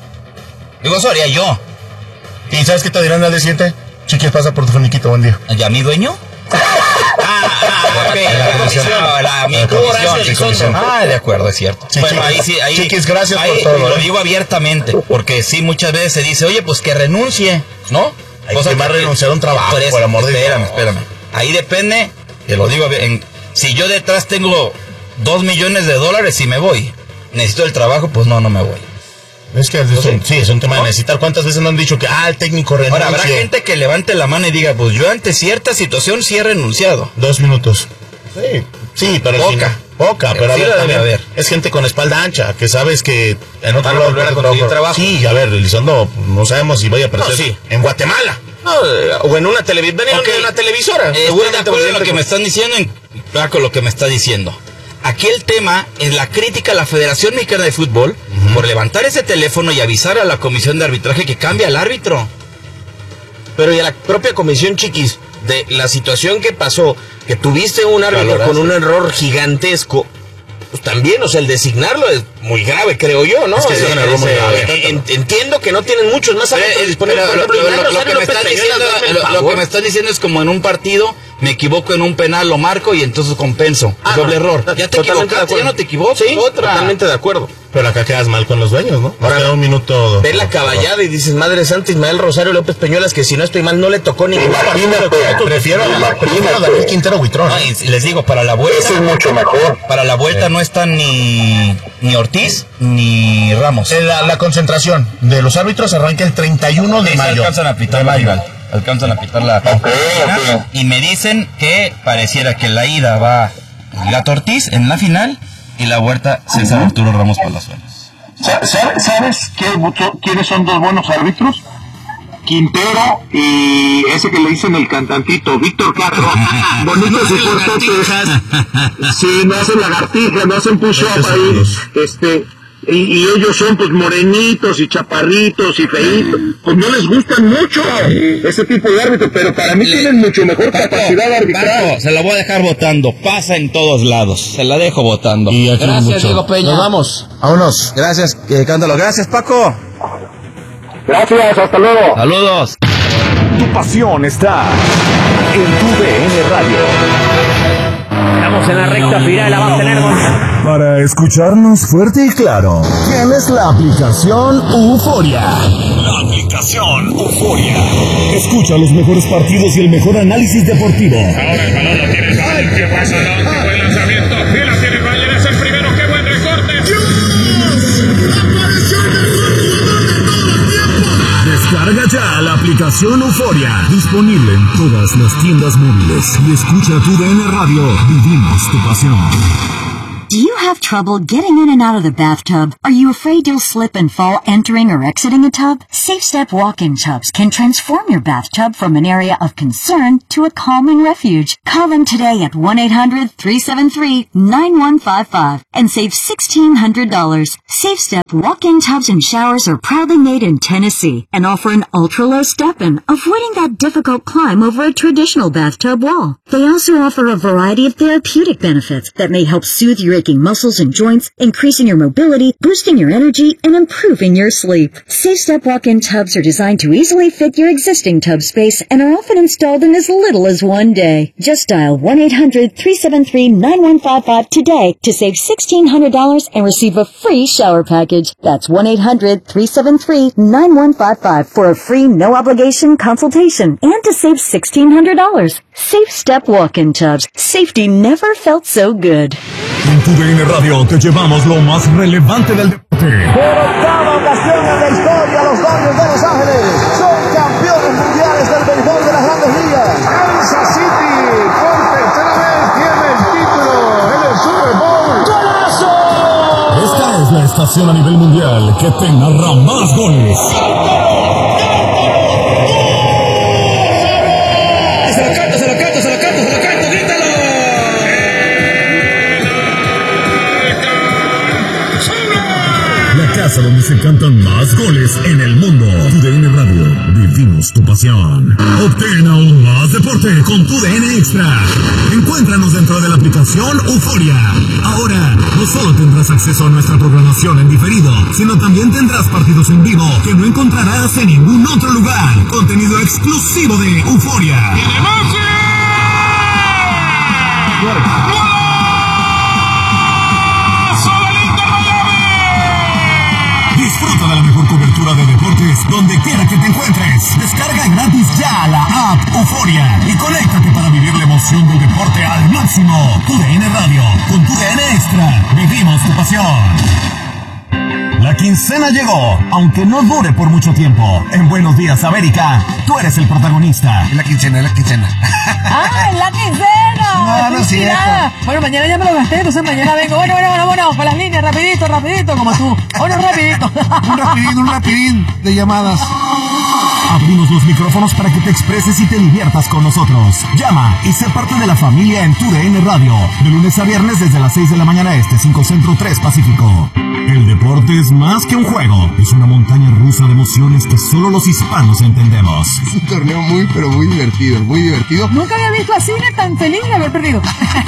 Digo, eso haría yo. ¿Y sabes qué te dirán al día siguiente? Chiquis, pasa por tu finiquito, buen día. ¿Ya mi dueño? ah, ah, ok. La comisión. No, la, mi comisión. Ah, de acuerdo, es cierto. Sí, bueno, ahí sí, ahí. Chiquis, gracias ahí, por todo. Lo digo abiertamente, porque sí, muchas veces se dice, oye, pues que renuncie, ¿no? Hay Cosa que más renunciar a un trabajo, por, eso, por amor de Dios. Espérame, espérame. Ahí depende, te lo digo en... Si yo detrás tengo dos millones de dólares y me voy, necesito el trabajo, pues no, no me voy. Es que es un, sí, es un tema de necesitar. ¿Cuántas veces no han dicho que, ah, el técnico renuncia? Ahora, habrá gente que levante la mano y diga, pues yo ante cierta situación sí he renunciado. Dos minutos. Sí, sí, pero poca. Sí, poca, pero, pero a, ver, también, a ver, es gente con espalda ancha, que sabes que en otro lado volver a conseguir trabajo. Sí, a ver, Elizondo, no sabemos si vaya a aparecer no, sí. en Guatemala. No, o en una, televi- okay. en una televisora. Eh, estoy de acuerdo en lo que me están diciendo, en, con lo que me está diciendo. Aquí el tema es la crítica a la Federación Mexicana de Fútbol uh-huh. por levantar ese teléfono y avisar a la comisión de arbitraje que cambia al árbitro. Pero y a la propia comisión, Chiquis, de la situación que pasó, que tuviste un árbitro con un error gigantesco, pues también, o sea, el designarlo es muy grave, creo yo, ¿no? Es que es un error muy grave. Entiendo que no tienen muchos más árbitros disponibles. Lo, lo, lo, lo, que me están diciendo, lo, lo que me están diciendo es como en un partido, me equivoco en un penal, lo marco y entonces compenso. Ah, doble no, error. Ya te equivocaste, ya no te equivocas. Sí, otra. Totalmente de acuerdo. Pero acá quedas mal con los dueños, ¿no? Ahora queda un minuto. Ve la caballada y dices, Madre Santa, Ismael Rosario López Peñuelas, que si no estoy mal no le tocó ningún partido. Prefiero a Daniel Quintero Buitrón. No, y les digo, para la vuelta. Eso es mucho mejor. Para la vuelta sí. no están ni, ni Ortiz ni Ramos. La, la concentración de los árbitros arranca el treinta y uno de mayo. Alcanzan a pitar la final. Alcanzan a pitar la okay, okay. Y me dicen que pareciera que la ida va el Gato Ortiz en la final y la vuelta César uh-huh. Arturo Ramos Palazuelos. ¿Sabes qué, quiénes son dos buenos árbitros? Quintero y ese que le dicen el cantantito, Víctor Castro. Bonitos y cortotes. Sí, no hacen lagartijas, no hacen push-up ahí. Este, y, y ellos son pues morenitos y chaparritos y feitos, pues no les gustan mucho ese tipo de árbitros, pero para mí tienen mucho mejor Paco, capacidad arbitral. Paco, se la voy a dejar votando, pasa en todos lados, se la dejo votando. Y aquí Gracias, mucho. Diego Peña. Nos vamos, vámonos. Gracias, eh, Cántalo. Gracias, Paco. Gracias, hasta luego. Saludos. Tu pasión está en tu D N Radio. Estamos en la recta final, la va a tener Gonzalo. Para escucharnos fuerte y claro, tienes la aplicación Euforia. La aplicación Euforia. Escucha los mejores partidos y el mejor análisis deportivo. Ahora el balón lo tienes. ¡Ay, qué pasa! ¡Qué buen lanzamiento! Y la tiene Bayer, es el primero. ¡Qué buen recorte! Descarga ya la aplicación Euforia. Disponible en todas las tiendas móviles. Y escucha tu D N Radio. Vivimos tu pasión. Do you have trouble getting in and out of the bathtub? Are you afraid you'll slip and fall entering or exiting a tub? Safe Step walk-in tubs can transform your bathtub from an area of concern to a calming refuge. Call them today at one eight hundred three seven three nine one five five and save sixteen hundred dollars. Safe Step walk-in tubs and showers are proudly made in Tennessee and offer an ultra-low step-in, avoiding that difficult climb over a traditional bathtub wall. They also offer a variety of therapeutic benefits that may help soothe your aching muscles and joints, increasing your mobility, boosting your energy, and improving your sleep. Safe Step walk-in tubs are designed to easily fit your existing tub space and are often installed in as little as one day. Just dial one eight hundred three seven three nine one five five today to save sixteen hundred dollars and receive a free shower package. That's one eight hundred three seven three nine one five five for a free no-obligation consultation and to save sixteen hundred dollars. Safe Step walk-in tubs. Safety never felt so good. En tu D N Radio te llevamos lo más relevante del deporte. Por octava ocasión en la historia, los Dodgers de Los Ángeles son campeones mundiales del béisbol de las Grandes Ligas. Kansas City por tercera vez tiene el título en el Super Bowl. ¡Golazo! Esta es la estación a nivel mundial que te narra más goles. Se lo canto, se lo canto, se lo canto, se lo canto, grítalo. La casa donde se cantan más goles en el mundo. Tu D N Radio, vivimos tu pasión. Obtén aún más deporte con tu D N Extra. Encuéntranos dentro de la aplicación Euforia. Ahora, no solo tendrás acceso a nuestra programación en diferido, sino también tendrás partidos en vivo que no encontrarás en ningún otro lugar. Contenido exclusivo de Euforia. Disfruta de la mejor cobertura de deportes donde quiera que te encuentres. Descarga gratis ya la app Euforia y conéctate para vivir la emoción del deporte al máximo. Tu D N Radio, con tu D N Extra, vivimos tu pasión. La quincena llegó, aunque no dure por mucho tiempo. En Buenos Días, América, tú eres el protagonista. Es la quincena, es la quincena. ¡Ah, es la quincena! No, no es cierto. Bueno, mañana ya me lo gasté, entonces mañana vengo. Bueno, bueno, bueno, bueno, con las líneas, rapidito, rapidito, como tú. Bueno, rapidito. Un rapidín, un rapidín de llamadas. Abrimos los micrófonos para que te expreses y te diviertas con nosotros. Llama y sé parte de la familia en tu D N Radio. De lunes a viernes desde las seis de la mañana este, cinco Centro, tres Pacífico. El deporte es más que un juego. Es una montaña rusa de emociones que solo los hispanos entendemos. Es un torneo muy, pero muy divertido, muy divertido. Nunca había visto a Cine tan feliz de haber perdido.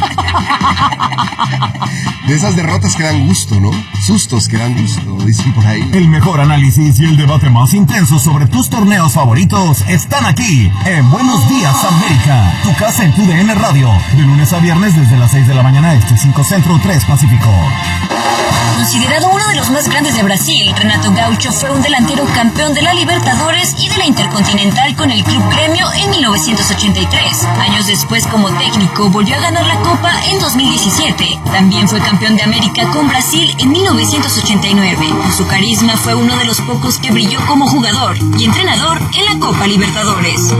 De esas derrotas que dan gusto, ¿no? Sustos que dan gusto, dicen por ahí. El mejor análisis y el debate más intenso sobre tus torneos favoritos están aquí en Buenos Días América, tu casa en tu D N Radio, de lunes a viernes desde las seis de la mañana este, cinco Centro, tres Pacífico. Considerado uno de los más grandes de Brasil, Renato Gaucho fue un delantero campeón de la Libertadores y de la Intercontinental con el Club Gremio en mil novecientos ochenta y tres. Años después, como técnico, volvió a ganar la Copa en dos mil diecisiete. También fue campeón de América con Brasil en mil novecientos ochenta y nueve. Por su carisma fue uno de los pocos que brilló como jugador y entrenador en la Copa Libertadores.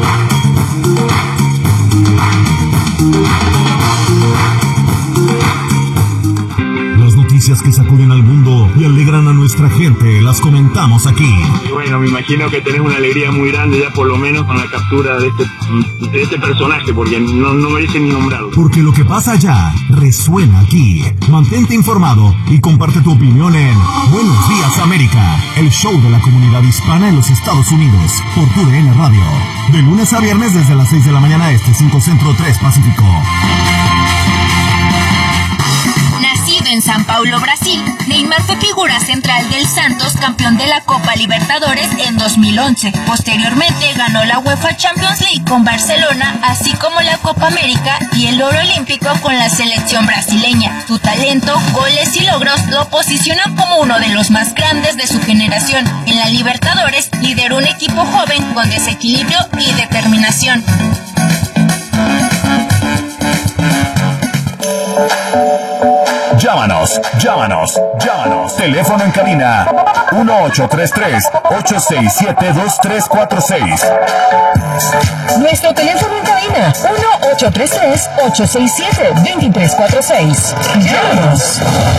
Las noticias que sacuden al mundo y alegran a nuestra nuestra gente las comentamos aquí. Y bueno, me imagino que tenés una alegría muy grande ya por lo menos con la captura de este, de este personaje, porque no, no merece ni nombrarlo. Porque lo que pasa allá resuena aquí. Mantente informado y comparte tu opinión en Buenos Días América, el show de la comunidad hispana en los Estados Unidos, por Tu D N Radio. De lunes a viernes desde las seis de la mañana este, cinco Centro, tres Pacífico. Nacido en São Paulo, Brasil, Neymar fue figura central del Santos, campeón de la Copa Libertadores en dos mil once. Posteriormente ganó la UEFA Champions League con Barcelona, así como la Copa América y el oro olímpico con la selección brasileña. Su talento, goles y logros lo posicionan como uno de los más grandes de su generación. En la Libertadores lideró un equipo joven con desequilibrio y determinación. Llámanos, llámanos, llámanos. Teléfono en cabina uno ocho tres tres, ocho seis siete, dos tres cuatro seis. Nuestro teléfono en cabina uno ocho tres tres, ocho seis siete, dos tres cuatro seis. Llámanos.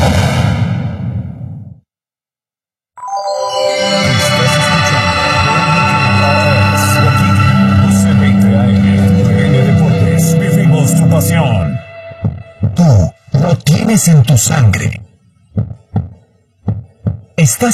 Vivimos tu pasión. Tú lo tienes en tu sangre. Estás